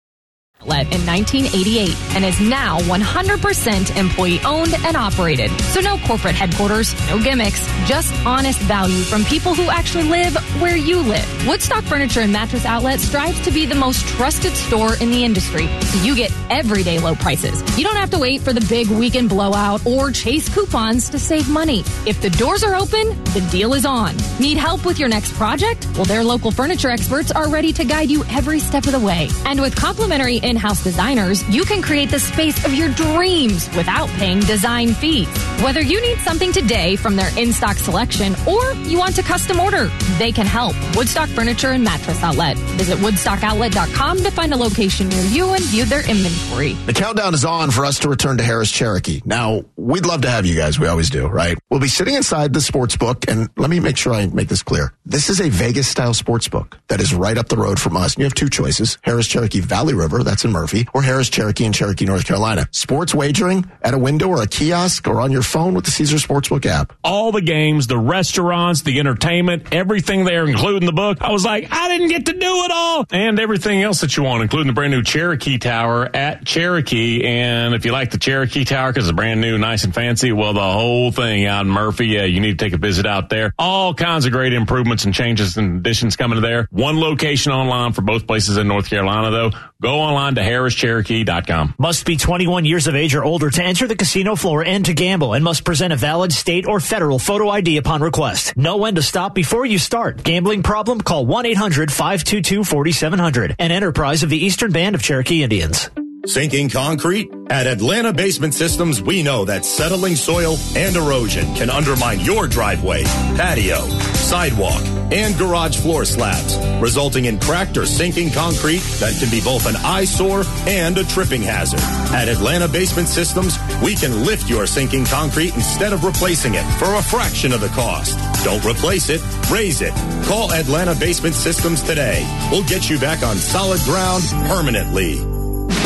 In nineteen eighty-eight and is now one hundred percent employee owned and operated. So no corporate headquarters, no gimmicks, just honest value from people who actually live where you live. Woodstock Furniture and Mattress Outlet strives to be the most trusted store in the industry, so you get everyday low prices. You don't have to wait for the big weekend blowout or chase coupons to save money. If the doors are open, the deal is on. Need help with your next project? Well, their local furniture experts are ready to guide you every step of the way. And with complimentary in-house designers, you can create the space of your dreams without paying design fees. Whether you need something today from their in-stock selection or you want to custom order, they can help. Woodstock Furniture and Mattress Outlet. Visit woodstock outlet dot com to find a location near you and view their inventory. The countdown is on for us to return to Harris Cherokee. Now, we'd love to have you guys. We always do, right? We'll be sitting inside the sports book, and let me make sure I make this clear. This is a Vegas-style sports book that is right up the road from us. And you have two choices. Harris Cherokee Valley River, that's in Murphy, or Harris Cherokee in Cherokee, North Carolina. Sports wagering at a window or a kiosk or on your phone with the Caesar Sportsbook app. All the games, the restaurants, the entertainment, everything there, including the book. I was like, I didn't get to do it all. And everything else that you want, including the brand new Cherokee Tower at Cherokee. And if you like the Cherokee Tower because it's brand new, nice and fancy, well, the whole thing out in Murphy, yeah, you need to take a visit out there. All kinds of great improvements and changes and additions coming to there. One location online for both places in North Carolina, though. Go online to harris cherokee dot com. Must be twenty-one years of age or older to enter the casino floor and to gamble, and must present a valid state or federal photo I D upon request. Know when to stop before you start. Gambling problem? Call one eight hundred five two two four seven zero zero. An enterprise of the Eastern Band of Cherokee Indians. Sinking concrete? At Atlanta Basement Systems, we know that settling soil and erosion can undermine your driveway, patio, sidewalk, and garage floor slabs, resulting in cracked or sinking concrete that can be both an eyesore and a tripping hazard. At Atlanta Basement Systems, we can lift your sinking concrete instead of replacing it for a fraction of the cost. Don't replace it, raise it. Call Atlanta Basement Systems today. We'll get you back on solid ground permanently.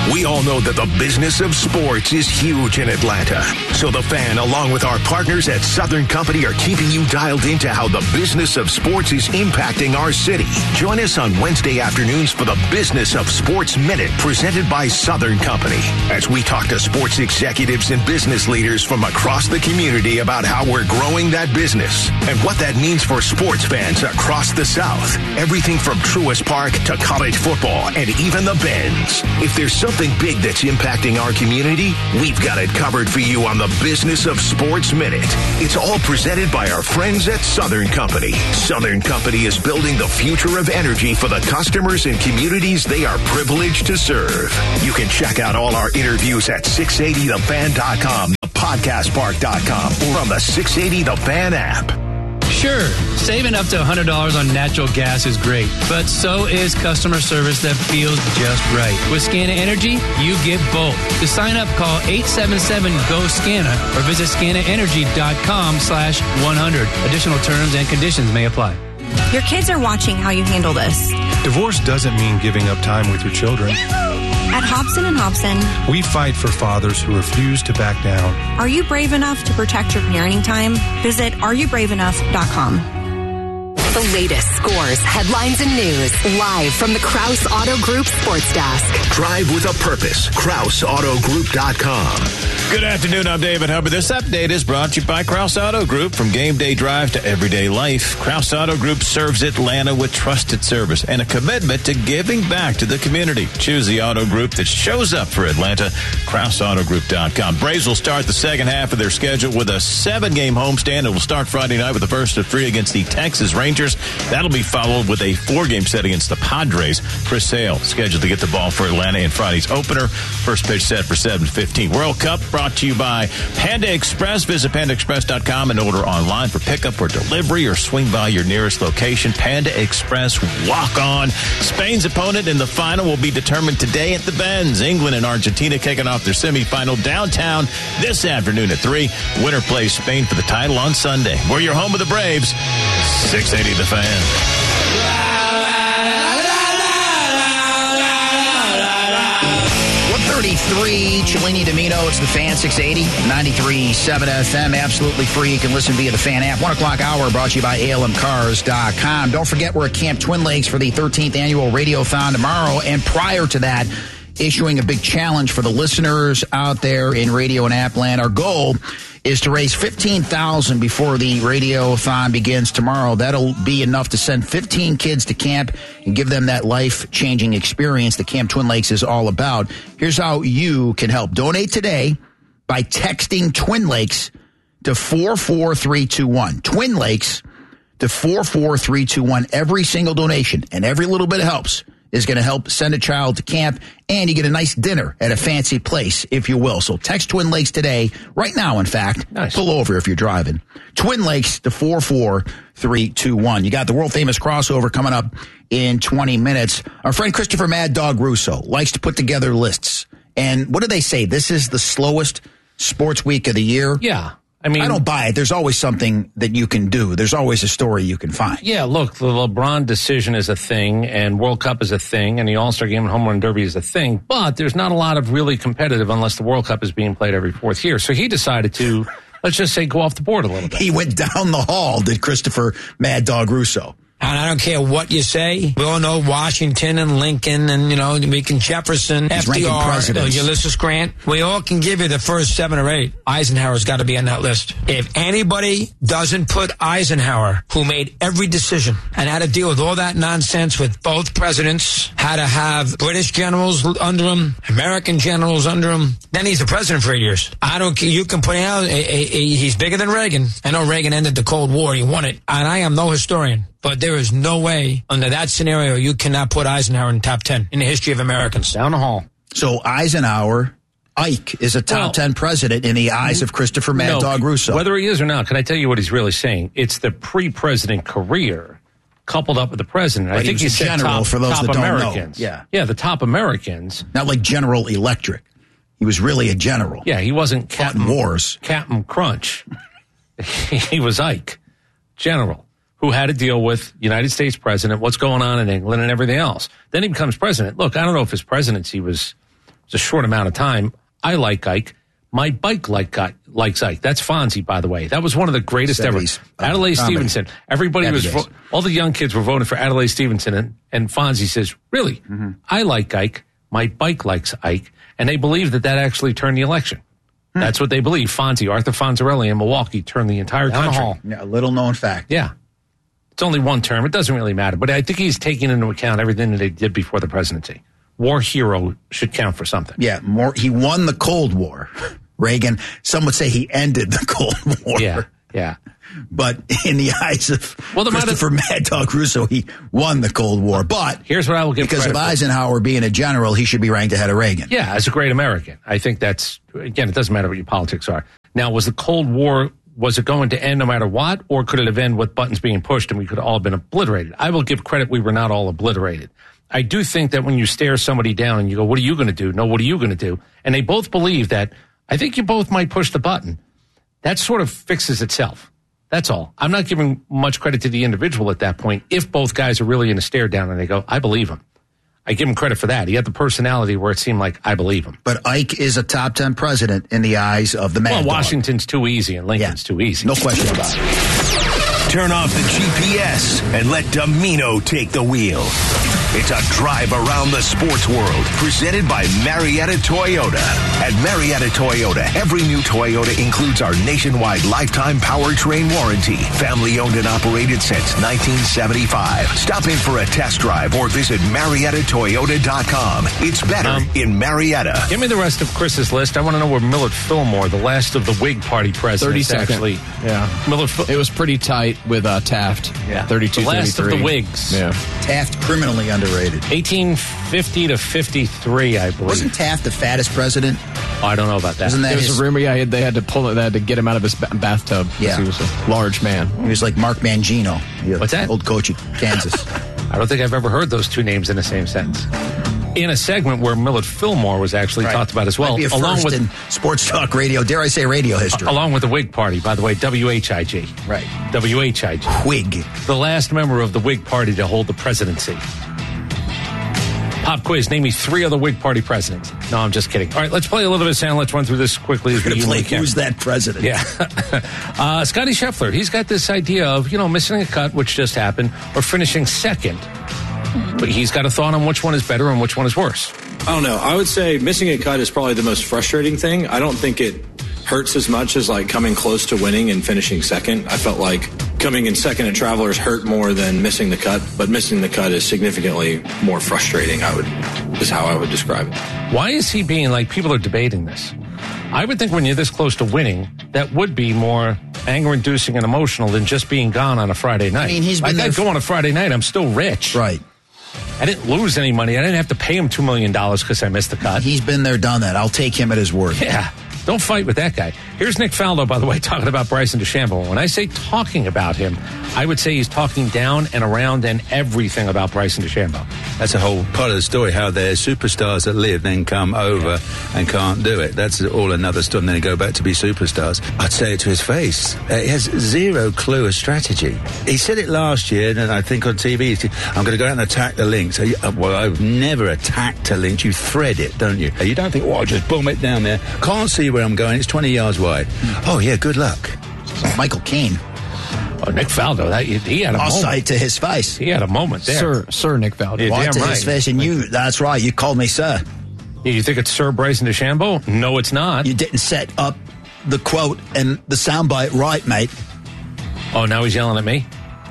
We all know that the business of sports is huge in Atlanta. So the Fan, along with our partners at Southern Company, are keeping you dialed into how the business of sports is impacting our city. Join us on Wednesday afternoons for the Business of Sports Minute, presented by Southern Company, as we talk to sports executives and business leaders from across the community about how we're growing that business and what that means for sports fans across the South. Everything from Truist Park to college football and even the Benz. If there's something big that's impacting our community, we've got it covered for you on the Business of Sports Minute. It's all presented by our friends at Southern Company. Southern Company is building the future of energy for the customers and communities they are privileged to serve. You can check out all our interviews at six eighty the fan dot com, podcast park dot com, or on the six eighty The Fan app. Sure, saving up to one hundred dollars on natural gas is great, but so is customer service that feels just right. With Scana Energy, you get both. To sign up, call eight seven seven, G O, SCANA or visit scana energy dot com slash one hundred. Additional terms and conditions may apply. Your kids are watching how you handle this. Divorce doesn't mean giving up time with your children. At Hobson and Hobson, we fight for fathers who refuse to back down. Are you brave enough to protect your parenting time? Visit are you brave enough dot com. The latest scores, headlines, and news live from the Krause Auto Group Sports Desk. Drive with a purpose. Krause Auto Group dot com. Good afternoon. I'm David Hubbard. This update is brought to you by Krause Auto Group. From game day drive to everyday life, Krause Auto Group serves Atlanta with trusted service and a commitment to giving back to the community. Choose the auto group that shows up for Atlanta. Krause Auto Group dot com. Braves will start the second half of their schedule with a seven-game homestand. It will start Friday night with the first of three against the Texas Rangers. That'll be followed with a four-game set against the Padres. Chris Sale scheduled to get the ball for Atlanta in Friday's opener. First pitch set for seven fifteen. World Cup brought to you by Panda Express. Visit panda express dot com and order online for pickup or delivery, or swing by your nearest location. Panda Express, walk on. Spain's opponent in the final will be determined today at the Benz. England and Argentina kicking off their semifinal downtown this afternoon at three. Winner plays Spain for the title on Sunday. We're your home of the Braves. six eighty The Fan. one thirty-three, Cellini Domino. It's the Fan, six eighty, ninety-three point seven F M. Absolutely free. You can listen via the Fan app. One o'clock hour brought to you by A L M cars dot com. Don't forget, we're at Camp Twin Lakes for the thirteenth annual Radiothon tomorrow. And prior to that, issuing a big challenge for the listeners out there in radio and app land. Our goal is to raise fifteen thousand dollars before the Radiothon begins tomorrow. That'll be enough to send fifteen kids to camp and give them that life-changing experience that Camp Twin Lakes is all about. Here's how you can help. Donate today by texting Twin Lakes to four four three two one. Twin Lakes to four four three two one. Every single donation and every little bit helps is going to help send a child to camp, and you get a nice dinner at a fancy place, if you will. So text Twin Lakes today, right now, in fact. Nice. Pull over if you're driving. Twin Lakes to four four three two one. You got the world-famous crossover coming up in twenty minutes. Our friend Christopher Mad Dog Russo likes to put together lists. And what do they say? This is the slowest sports week of the year? Yeah. I mean, I don't buy it. There's always something that you can do. There's always a story you can find. Yeah, look, the LeBron decision is a thing, and World Cup is a thing, and the All-Star Game and Home Run Derby is a thing, but there's not a lot of really competitive unless the World Cup is being played every fourth year. So he decided to, let's just say, go off the board a little bit. He went down the hall, did Christopher Mad Dog Russo. And I don't care what you say. We all know Washington and Lincoln and, you know, we can Jefferson, He's F D R, uh, Ulysses Grant. We all can give you the first seven or eight. Eisenhower's got to be on that list. If anybody doesn't put Eisenhower, who made every decision and had to deal with all that nonsense with both presidents, had to have British generals under him, American generals under him, then he's the president for eight years. I don't care. You can put out, a, a, a, he's bigger than Reagan. I know Reagan ended the Cold War. He won it. And I am no historian. But there is no way under that scenario you cannot put Eisenhower in the top ten in the history of Americans. Down the hall. So Eisenhower, Ike, is a top well, ten president in the eyes of Christopher Mad no, Dog Russo. Whether he is or not, can I tell you what he's really saying? It's the pre-president career coupled up with the president. But I think he was he's general top, for those top that Americans. don't know. Yeah. yeah, the top Americans. Not like General Electric. He was really a general. Yeah, he wasn't Captain Wars. Captain Crunch. He was Ike, general, who had to deal with United States president, what's going on in England and everything else. Then he becomes president. Look, I don't know if his presidency was It's a short amount of time. I like Ike. My bike like Ike, likes Ike. That's Fonzie, by the way. That was one of the greatest seventies, ever. Uh, Adelaide comedy. Stevenson. Everybody Happy was, days. vo- all the young kids were voting for Adelaide Stevenson, and, and Fonzie says, really? Mm-hmm. I like Ike. My bike likes Ike. And they believe that that actually turned the election. Hmm. That's what they believe. Fonzie, Arthur Fonzarelli in Milwaukee turned the entire Down country. the hall. Yeah, a little known fact. Yeah. It's only one term. It doesn't really matter. But I think he's taking into account everything that they did before the presidency. War hero should count for something. Yeah, more. He won the Cold War. Reagan, some would say he ended the Cold War. Yeah, yeah. But in the eyes of well, the Christopher Mad Dog Russo, he won the Cold War. But here's what I will give because of for. Eisenhower being a general, he should be ranked ahead of Reagan. Yeah, as a great American. I think that's, again, it doesn't matter what your politics are. Now, was the Cold War, was it going to end no matter what, or could it have ended with buttons being pushed and we could have all been obliterated? I will give credit we were not all obliterated. I do think that when you stare somebody down and you go, what are you going to do? No, what are you going to do? And they both believe that, I think you both might push the button. That sort of fixes itself. That's all. I'm not giving much credit to the individual at that point. If both guys are really in a stare down and they go, I believe him. I give him credit for that. He had the personality where it seemed like I believe him. But Ike is a top ten president in the eyes of the Mad Well, Dog. Washington's too easy and Lincoln's yeah. too easy. No question about it. Turn off the G P S and let Domino take the wheel. It's a drive around the sports world presented by Marietta Toyota. At Marietta Toyota, every new Toyota includes our nationwide lifetime powertrain warranty. Family owned and operated since nineteen seventy-five. Stop in for a test drive or visit Marietta Toyota dot com. It's better um, in Marietta. Give me the rest of Chris's list. I want to know where Millard Fillmore, the last of the Whig Party presidents, actually. Yeah. Millard Fil- it was pretty tight with uh, Taft. Yeah. thirty-two, the last thirty-three. of the Whigs. Yeah. Taft, criminally underrated. eighteen fifty to fifty-three, I believe. Wasn't Taft the fattest president? Oh, I don't know about that. Wasn't that there was his... a rumor, yeah, they had to pull it, they had to get him out of his ba- bathtub because yeah. he was a large man. He was like Mark Mangino. What's that? Old coach at Kansas. I don't think I've ever heard those two names in the same sentence. In a segment where Millard Fillmore was actually right. talked about as well. Might be a along first with in sports talk radio, dare I say radio history. Along with the Whig Party, by the way, W H I G. Right. W H I G. Whig. The last member of the Whig Party to hold the presidency. Pop quiz. Name me three other Whig Party presidents. No, I'm just kidding. All right, let's play a little bit of sound. Let's run through this quickly as we usually can. Who's that president? Yeah. uh, Scotty Scheffler. He's got this idea of, you know, missing a cut, which just happened, or finishing second. But he's got a thought on which one is better and which one is worse. I don't know. I would say missing a cut is probably the most frustrating thing. I don't think it hurts as much as like coming close to winning and finishing second. I felt like coming in second at Travelers hurt more than missing the cut, but missing the cut is significantly more frustrating, I would, is how I would describe it. Why is he being like, people are debating this? I would think when you're this close to winning, that would be more anger-inducing and emotional than just being gone on a Friday night. I mean, he's been like, there I go on a Friday night, I'm still rich. Right. I didn't lose any money. I didn't have to pay him two million dollars because I missed the cut. He's been there, done that. I'll take him at his word. Yeah. Don't fight with that guy. Here's Nick Faldo, by the way, talking about Bryson DeChambeau. When I say talking about him, I would say he's talking down and around and everything about Bryson DeChambeau. That's a whole part of the story, how there's superstars that live, then come over yeah. and can't do it. That's all another story, and then they go back to be superstars. I'd say it to his face. Uh, he has zero clue of strategy. He said it last year, and I think on T V, I'm going to go out and attack the links. Well, I've never attacked a link. You thread it, don't you? You don't think, well, I'll just boom it down there. Can't see where I'm going. It's twenty yards wide. Oh, yeah, good luck. Michael Caine. Oh, Nick Faldo, that, he had a I'll moment. say to his face. He had a moment there. Sir, Sir Nick Faldo. Yeah, well, damn to right. his face, and you, that's right, you called me sir. Yeah, you think it's Sir Bryson DeChambeau? No, it's not. You didn't set up the quote and the soundbite right, mate. Oh, now he's yelling at me?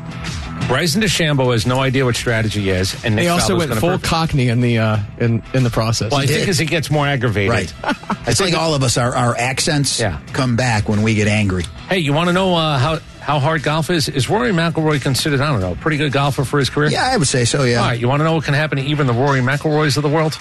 Bryson DeChambeau has no idea what strategy is, and Nick he also Faldo's went full perfect. Cockney in the uh, in in the process. Well, I He think did. as he gets more aggravated. Right. It's like all of us, our, our accents Yeah. come back when we get angry. Hey, you want to know uh, how, how hard golf is? Is Rory McIlroy considered, I don't know, a pretty good golfer for his career? Yeah, I would say so, yeah. All right, you want to know what can happen to even the Rory McIlroys of the world?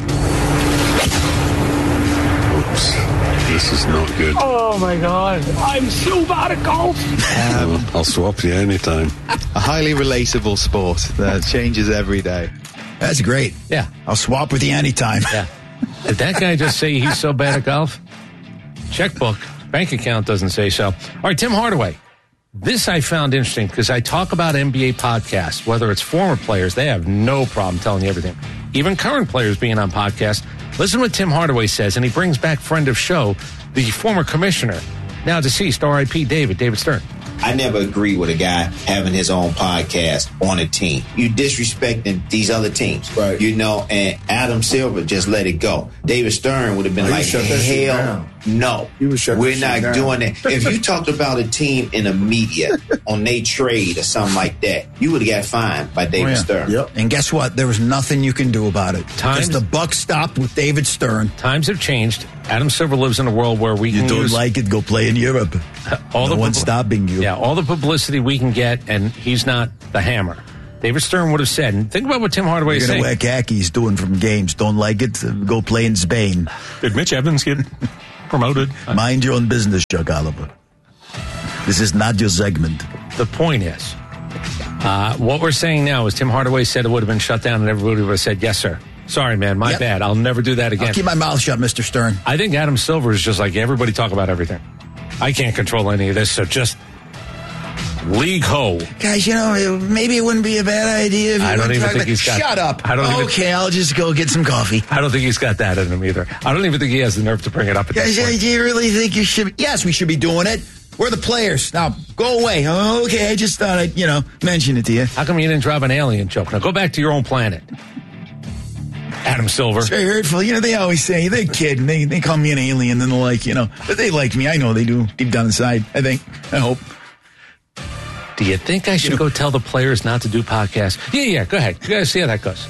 Oops. This is not good. Oh my God, I'm so bad at golf. Um, I'll swap you anytime. A highly relatable sport that changes every day. That's great. Yeah. I'll swap with you anytime. Yeah. Did that guy just say he's so bad at golf? Checkbook, bank account doesn't say so. All right, Tim Hardaway. This I found interesting because I talk about N B A podcasts, whether it's former players, they have no problem telling you everything. even current players being on podcasts. Listen to what Tim Hardaway says, and he brings back friend of show, the former commissioner, now deceased, R I P David, David Stern. I never agree with a guy having his own podcast on a team. You disrespecting these other teams, right? You know, and Adam Silver just let it go. David Stern would have been Oh, you like, shut that shit hell down. no. You would shut We're that not shit down. doing that. If you talked about a team in the media on their trade or something like that, you would have got fined by David Oh, yeah. Stern. Yep. And guess what? There was nothing you can do about it. Times- Because the buck stopped with David Stern. Times have changed. Adam Silver lives in a world where we You can don't use like it, go play in Europe. all no the one's pub- stopping you. Yeah, all the publicity we can get, and he's not the hammer. David Stern would have said, and think about what Tim Hardaway You're is going to saying. wear khakis doing from games. Don't like it? uh, Go play in Spain. Did Mitch Evans get promoted? Mind your own business, Chuck Oliver. This is not your segment. The point is, uh, what we're saying now is Tim Hardaway said it would have been shut down, and everybody would have said, yes, sir. Sorry, man, my Yep. bad. I'll never do that again. I'll keep my mouth shut, Mister Stern. I think Adam Silver is just like, everybody talk about everything. I can't control any of this, so just league ho. Guys, you know, it- maybe it wouldn't be a bad idea if you I don't wouldn't even talk think about- he's got- Shut up. I don't even- okay, I'll just go get some coffee. I don't think he's got that in him either. I don't even think he has the nerve to bring it up at Guys, this point. do you really think you should? Yes, we should be doing it. We're the players. Now, go away. Oh, okay, I just thought I'd, you know, mention it to you. How come you didn't drop an alien joke? Now go back to your own planet. Adam Silver. It's very hurtful. You know, they always say, they're kidding. They, they call me an alien and the like, you know. But they like me. I know they do, deep down inside, I think. I hope. Do you think I should go tell the players not to do podcasts? Yeah, yeah, go ahead. You guys see how that goes.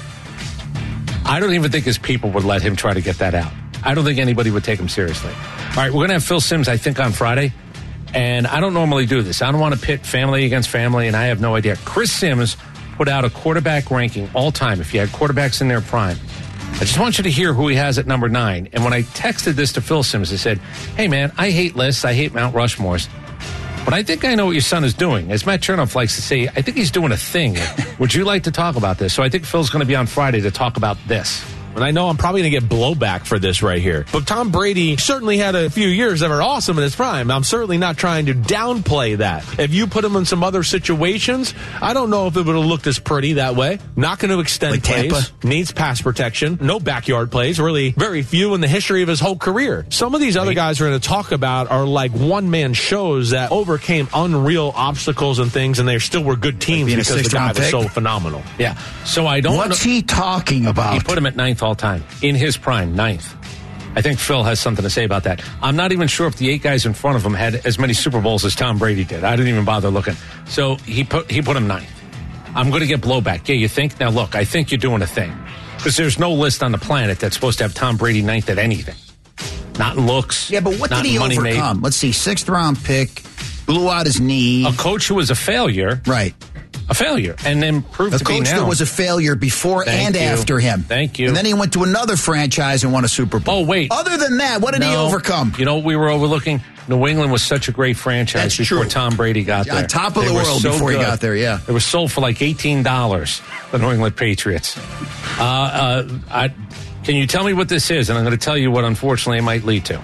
I don't even think his people would let him try to get that out. I don't think anybody would take him seriously. All right, we're going to have Phil Simms, I think, on Friday. And I don't normally do this. I don't want to pit family against family, and I have no idea. Chris Simms put out a quarterback ranking all time, if you had quarterbacks in their prime. I just want you to hear who he has at number nine. And when I texted this to Phil Simms, I said, hey, man, I hate lists. I hate Mount Rushmores. But I think I know what your son is doing. As Matt Chernoff likes to say, I think he's doing a thing. Would you like to talk about this? So I think Phil's going to be on Friday to talk about this. And I know I'm probably going to get blowback for this right here. But Tom Brady certainly had a few years that were awesome in his prime. I'm certainly not trying to downplay that. If you put him in some other situations, I don't know if it would have looked as pretty that way. Not going to extend Like plays. Tampa? Needs pass protection. No backyard plays. Really very few in the history of his whole career. Some of these other guys we're going to talk about are like one-man shows that overcame unreal obstacles and things, and they still were good teams being a because the guy sixth-round was pick? so phenomenal. Yeah. So I don't What's know- he talking about? He put him at ninth all time. In his prime, ninth. I think Phil has something to say about that. I'm not even sure if the eight guys in front of him had as many Super Bowls as Tom Brady did. I didn't even bother looking. So he put he put him ninth. I'm going to get blowback. Yeah, you think? Now look, I think you're doing a thing. Because there's no list on the planet that's supposed to have Tom Brady ninth at anything. Not in looks. Yeah, but what not did he in money overcome? made. Let's see, sixth round pick, blew out his knee. A coach who was a failure. Right. A failure. And then proved A to be coach now. that was a failure before Thank and you. after him. Thank you. And then he went to another franchise and won a Super Bowl. Oh, wait. Other than that, what did he No. overcome? You know what we were overlooking? New England was such a great franchise That's before true. Tom Brady got On there. top of They the were world so before he good. got there, yeah. It was sold for like eighteen dollars, the New England Patriots. Uh, uh, I, can you tell me what this is? And I'm going to tell you what, unfortunately, it might lead to. You know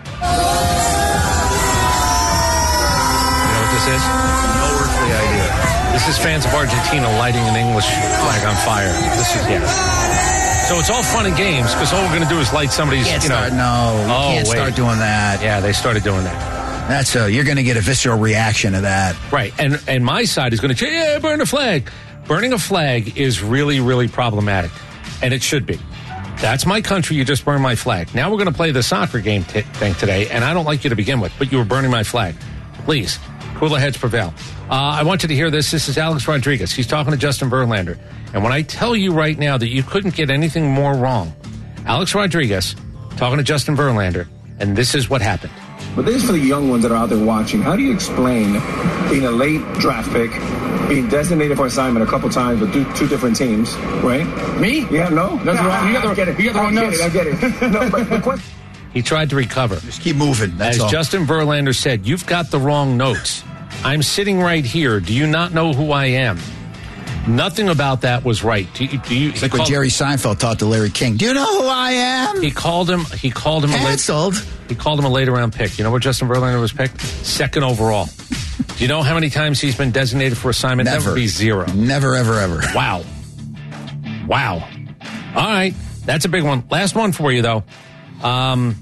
what this is? No earthly idea. This is fans of Argentina lighting an English flag on fire. This is, yeah. So it's all fun and games because all we're going to do is light somebody's, Can't you know. start, no, you Oh, can't wait. start doing that. Yeah, they started doing that. That's a, you're going to get a visceral reaction to that. Right. And and my side is going to say, yeah, burn a flag. Burning a flag is really, really problematic. And it should be. That's my country. You just burned my flag. Now we're going to play the soccer game t- thing today. And I don't like you to begin with, but you were burning my flag. Please, cooler heads prevail. Uh, I want you to hear this. This is Alex Rodriguez. He's talking to Justin Verlander. And when I tell you right now that you couldn't get anything more wrong, Alex Rodriguez talking to Justin Verlander, and this is what happened. But this is for the young ones that are out there watching. How do you explain being a late draft pick, being designated for assignment a couple times with two, two different teams, right? Me? Yeah, no. That's no, wrong. You got the- I get it. you got the wrong I notes. Get it, I get it. No, but the question. He tried to recover. Just keep moving. That's As all. Justin Verlander said, you've got the wrong notes. I'm sitting right here. Do you not know who I am? Nothing about that was right. Do you, do you, It's like when Jerry Seinfeld talked to Larry King. Do you know who I am? He called him. He called him Canceled. a late. He called him a later round pick. You know where Justin Verlander was picked? Second overall. Do you know how many times he's been designated for assignment? Never. That would be zero. Never, ever, ever. Wow. Wow. All right. That's a big one. Last one for you, though. Um,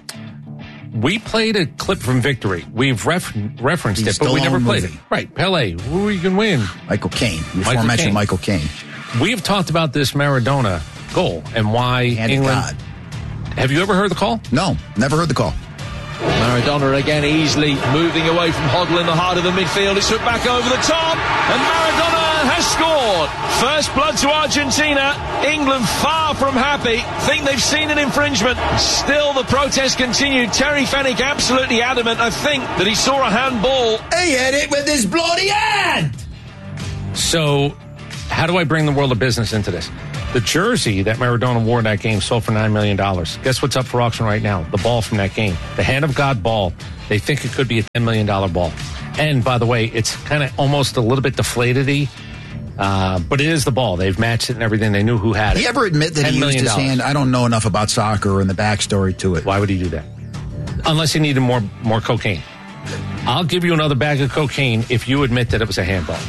we played a clip from Victory. We've ref- referenced The it, but we never Stallone played movie. it. Right, Pele. Who you can win? Michael Caine. You Michael mentioned Caine. Michael Caine. We have talked about this Maradona goal and why Hand of England. God. Have you ever heard the call? No, never heard the call. Maradona again easily moving away from Hoddle in the heart of the midfield. It's put back over the top, and Maradona has scored. First blood to Argentina. England far from happy. Think they've seen an infringement. Still the protest continued. Terry Fenwick absolutely adamant, I think, that he saw a handball. He hit it with his bloody hand! So, how do I bring the world of business into this? The jersey that Maradona wore in that game sold for nine million dollars. Guess what's up for auction right now? The ball from that game. The Hand of God ball. They think it could be a ten million dollars ball. And, by the way, it's kind of almost a little bit deflated-y, uh, but it is the ball. They've matched it and everything. They knew who had it. He ever admit that he used his hand? I don't know enough about soccer and the backstory to it. Why would he do that? Unless he needed more more cocaine. I'll give you another bag of cocaine if you admit that it was a handball.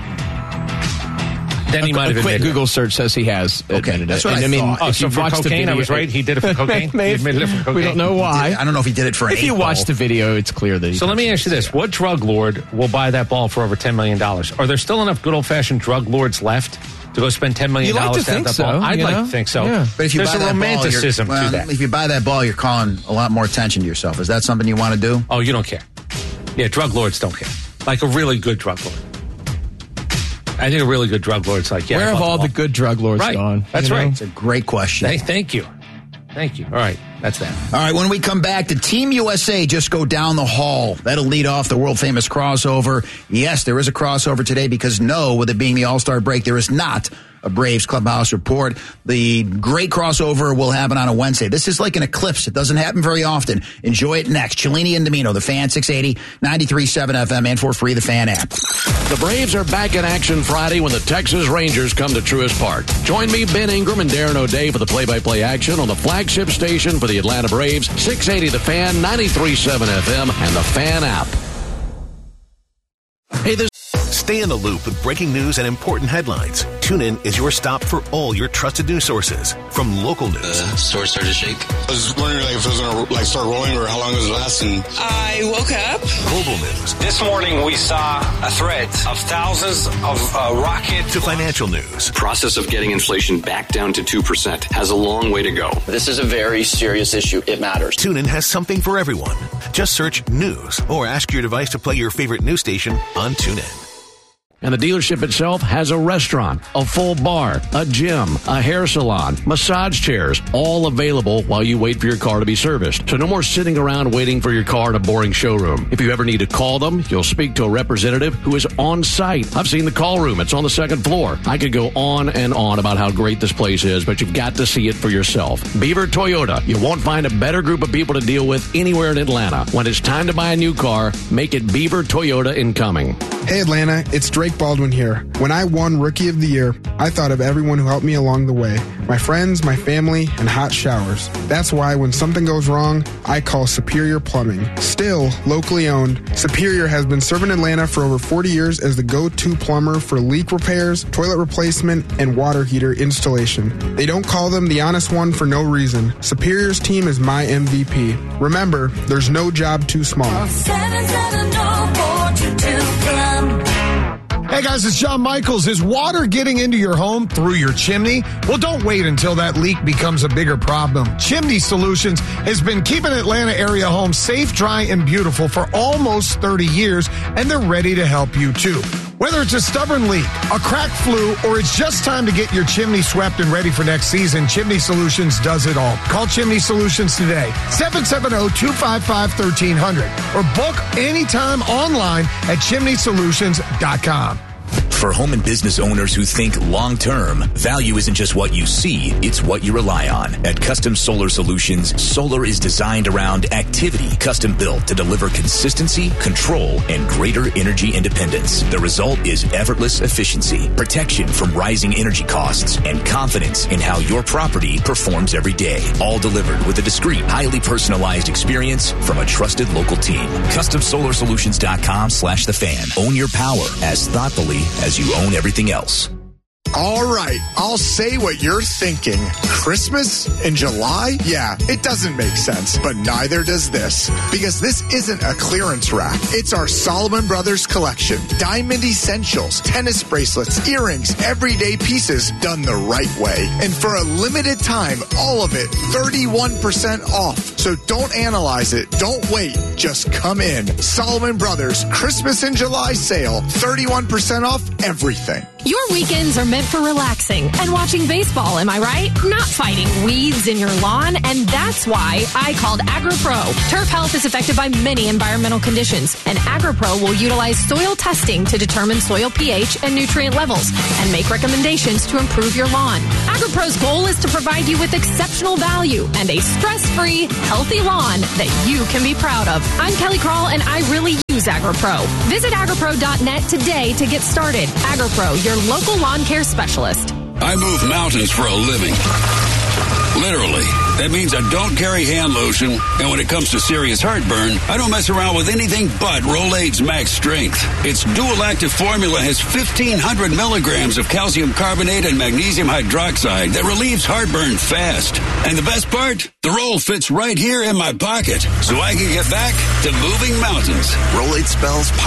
Then he a, might have a quick admitted Google it. search says he has admitted that's it. what And I mean, thought. Oh, if so you for watch the cocaine, video, I was right. He did it for cocaine. He Maybe- admitted it for cocaine. We don't know why. I don't know if he did it for an If you eight watch ball. the video, it's clear that he. So let me ask you this: what drug lord will buy that ball for over ten million dollars? Are there still enough good old fashioned drug lords left to go spend ten million You like dollars to think have that so, ball? I'd you like know? to think so. Yeah. But if you There's buy a that romanticism ball, you're, to well, that. if you buy that ball, you're calling a lot more attention to yourself. Is that something you want to do? Oh, you don't care. Yeah, drug lords don't care. Like a really good drug lord. I think a really good drug lord's like, yeah. Where I have bought all ball. the good drug lords Right. gone? That's You know? right. It's a great question. Hey, thank you. Thank you. All right, that's that. All right, when we come back, the Team U S A just go down the hall. That'll lead off the world-famous crossover. Yes, there is a crossover today because no, with it being the All-Star break, there is not a Braves Clubhouse report. The great crossover will happen on a Wednesday. This is like an eclipse. It doesn't happen very often. Enjoy it next. Cellini and Domino, the Fan, six eighty, ninety-three point seven F M, and for free, the Fan app. The Braves are back in action Friday when the Texas Rangers come to Truist Park. Join me, Ben Ingram, and Darren O'Day for the play-by-play action on the flagship station for the Atlanta Braves, six eighty The Fan, ninety-three point seven F M, and the Fan app. Hey, this. Stay in the loop with breaking news and important headlines. TuneIn is your stop for all your trusted news sources. From local news. The store started to shake. I was wondering like, if it was going to like start rolling or how long it was lasting. I woke up. Global news. This morning we saw a threat of thousands of uh, rockets. To financial news. Process of getting inflation back down to two percent has a long way to go. This is a very serious issue. It matters. TuneIn has something for everyone. Just search news or ask your device to play your favorite news station on TuneIn. And the dealership itself has a restaurant, a full bar, a gym, a hair salon, massage chairs, all available while you wait for your car to be serviced. So no more sitting around waiting for your car in a boring showroom. If you ever need to call them, you'll speak to a representative who is on site. I've seen the call room. It's on the second floor. I could go on and on about how great this place is, but you've got to see it for yourself. Beaver Toyota. You won't find a better group of people to deal with anywhere in Atlanta. When it's time to buy a new car, make it Beaver Toyota in Cumming. Hey Atlanta, it's Drake Baldwin here. When I won Rookie of the Year, I thought of everyone who helped me along the way. My friends, my family, and hot showers. That's why when something goes wrong, I call Superior Plumbing. Still locally owned, Superior has been serving Atlanta for over forty years as the go-to plumber for leak repairs, toilet replacement, and water heater installation. They don't call them the honest one for no reason. Superior's team is my M V P. Remember, there's no job too small. Hey guys, it's John Michaels. Is water getting into your home through your chimney? Well, don't wait until that leak becomes a bigger problem. Chimney Solutions has been keeping Atlanta area homes safe, dry, and beautiful for almost thirty years, and they're ready to help you too. Whether it's a stubborn leak, a crack flu, or it's just time to get your chimney swept and ready for next season, Chimney Solutions does it all. Call Chimney Solutions today, seven seven zero, two five five, one three zero zero, or book anytime online at chimney solutions dot com. For home and business owners who think long-term, value isn't just what you see, it's what you rely on. At Custom Solar Solutions, solar is designed around activity, custom built to deliver consistency, control, and greater energy independence. The result is effortless efficiency, protection from rising energy costs, and confidence in how your property performs every day. All delivered with a discreet, highly personalized experience from a trusted local team. Custom Solar Solutions dot com slash the fan. Own your power as thoughtfully as you own everything else. All right, I'll say what you're thinking. Christmas in July? Yeah, it doesn't make sense, but neither does this. Because this isn't a clearance rack. It's our Solomon Brothers collection. Diamond essentials, tennis bracelets, earrings, everyday pieces done the right way. And for a limited time, all of it thirty-one percent off. So don't analyze it. Don't wait. Just come in. Solomon Brothers Christmas in July sale. thirty-one percent off everything. Your weekends are meant for relaxing and watching baseball, am I right? Not fighting weeds in your lawn, and that's why I called AgriPro. Turf health is affected by many environmental conditions, and AgriPro will utilize soil testing to determine soil pH and nutrient levels and make recommendations to improve your lawn. AgriPro's goal is to provide you with exceptional value and a stress-free, healthy lawn that you can be proud of. I'm Kelly Krall, and I really use AgriPro. Visit agripro dot net today to get started. AgriPro, your local lawn care specialist. I move mountains for a living. Literally. That means I don't carry hand lotion, and when it comes to serious heartburn, I don't mess around with anything but Rolaids Max Strength. Its dual-active formula has fifteen hundred milligrams of calcium carbonate and magnesium hydroxide that relieves heartburn fast. And the best part? The roll fits right here in my pocket, so I can get back to moving mountains. Rolaids spells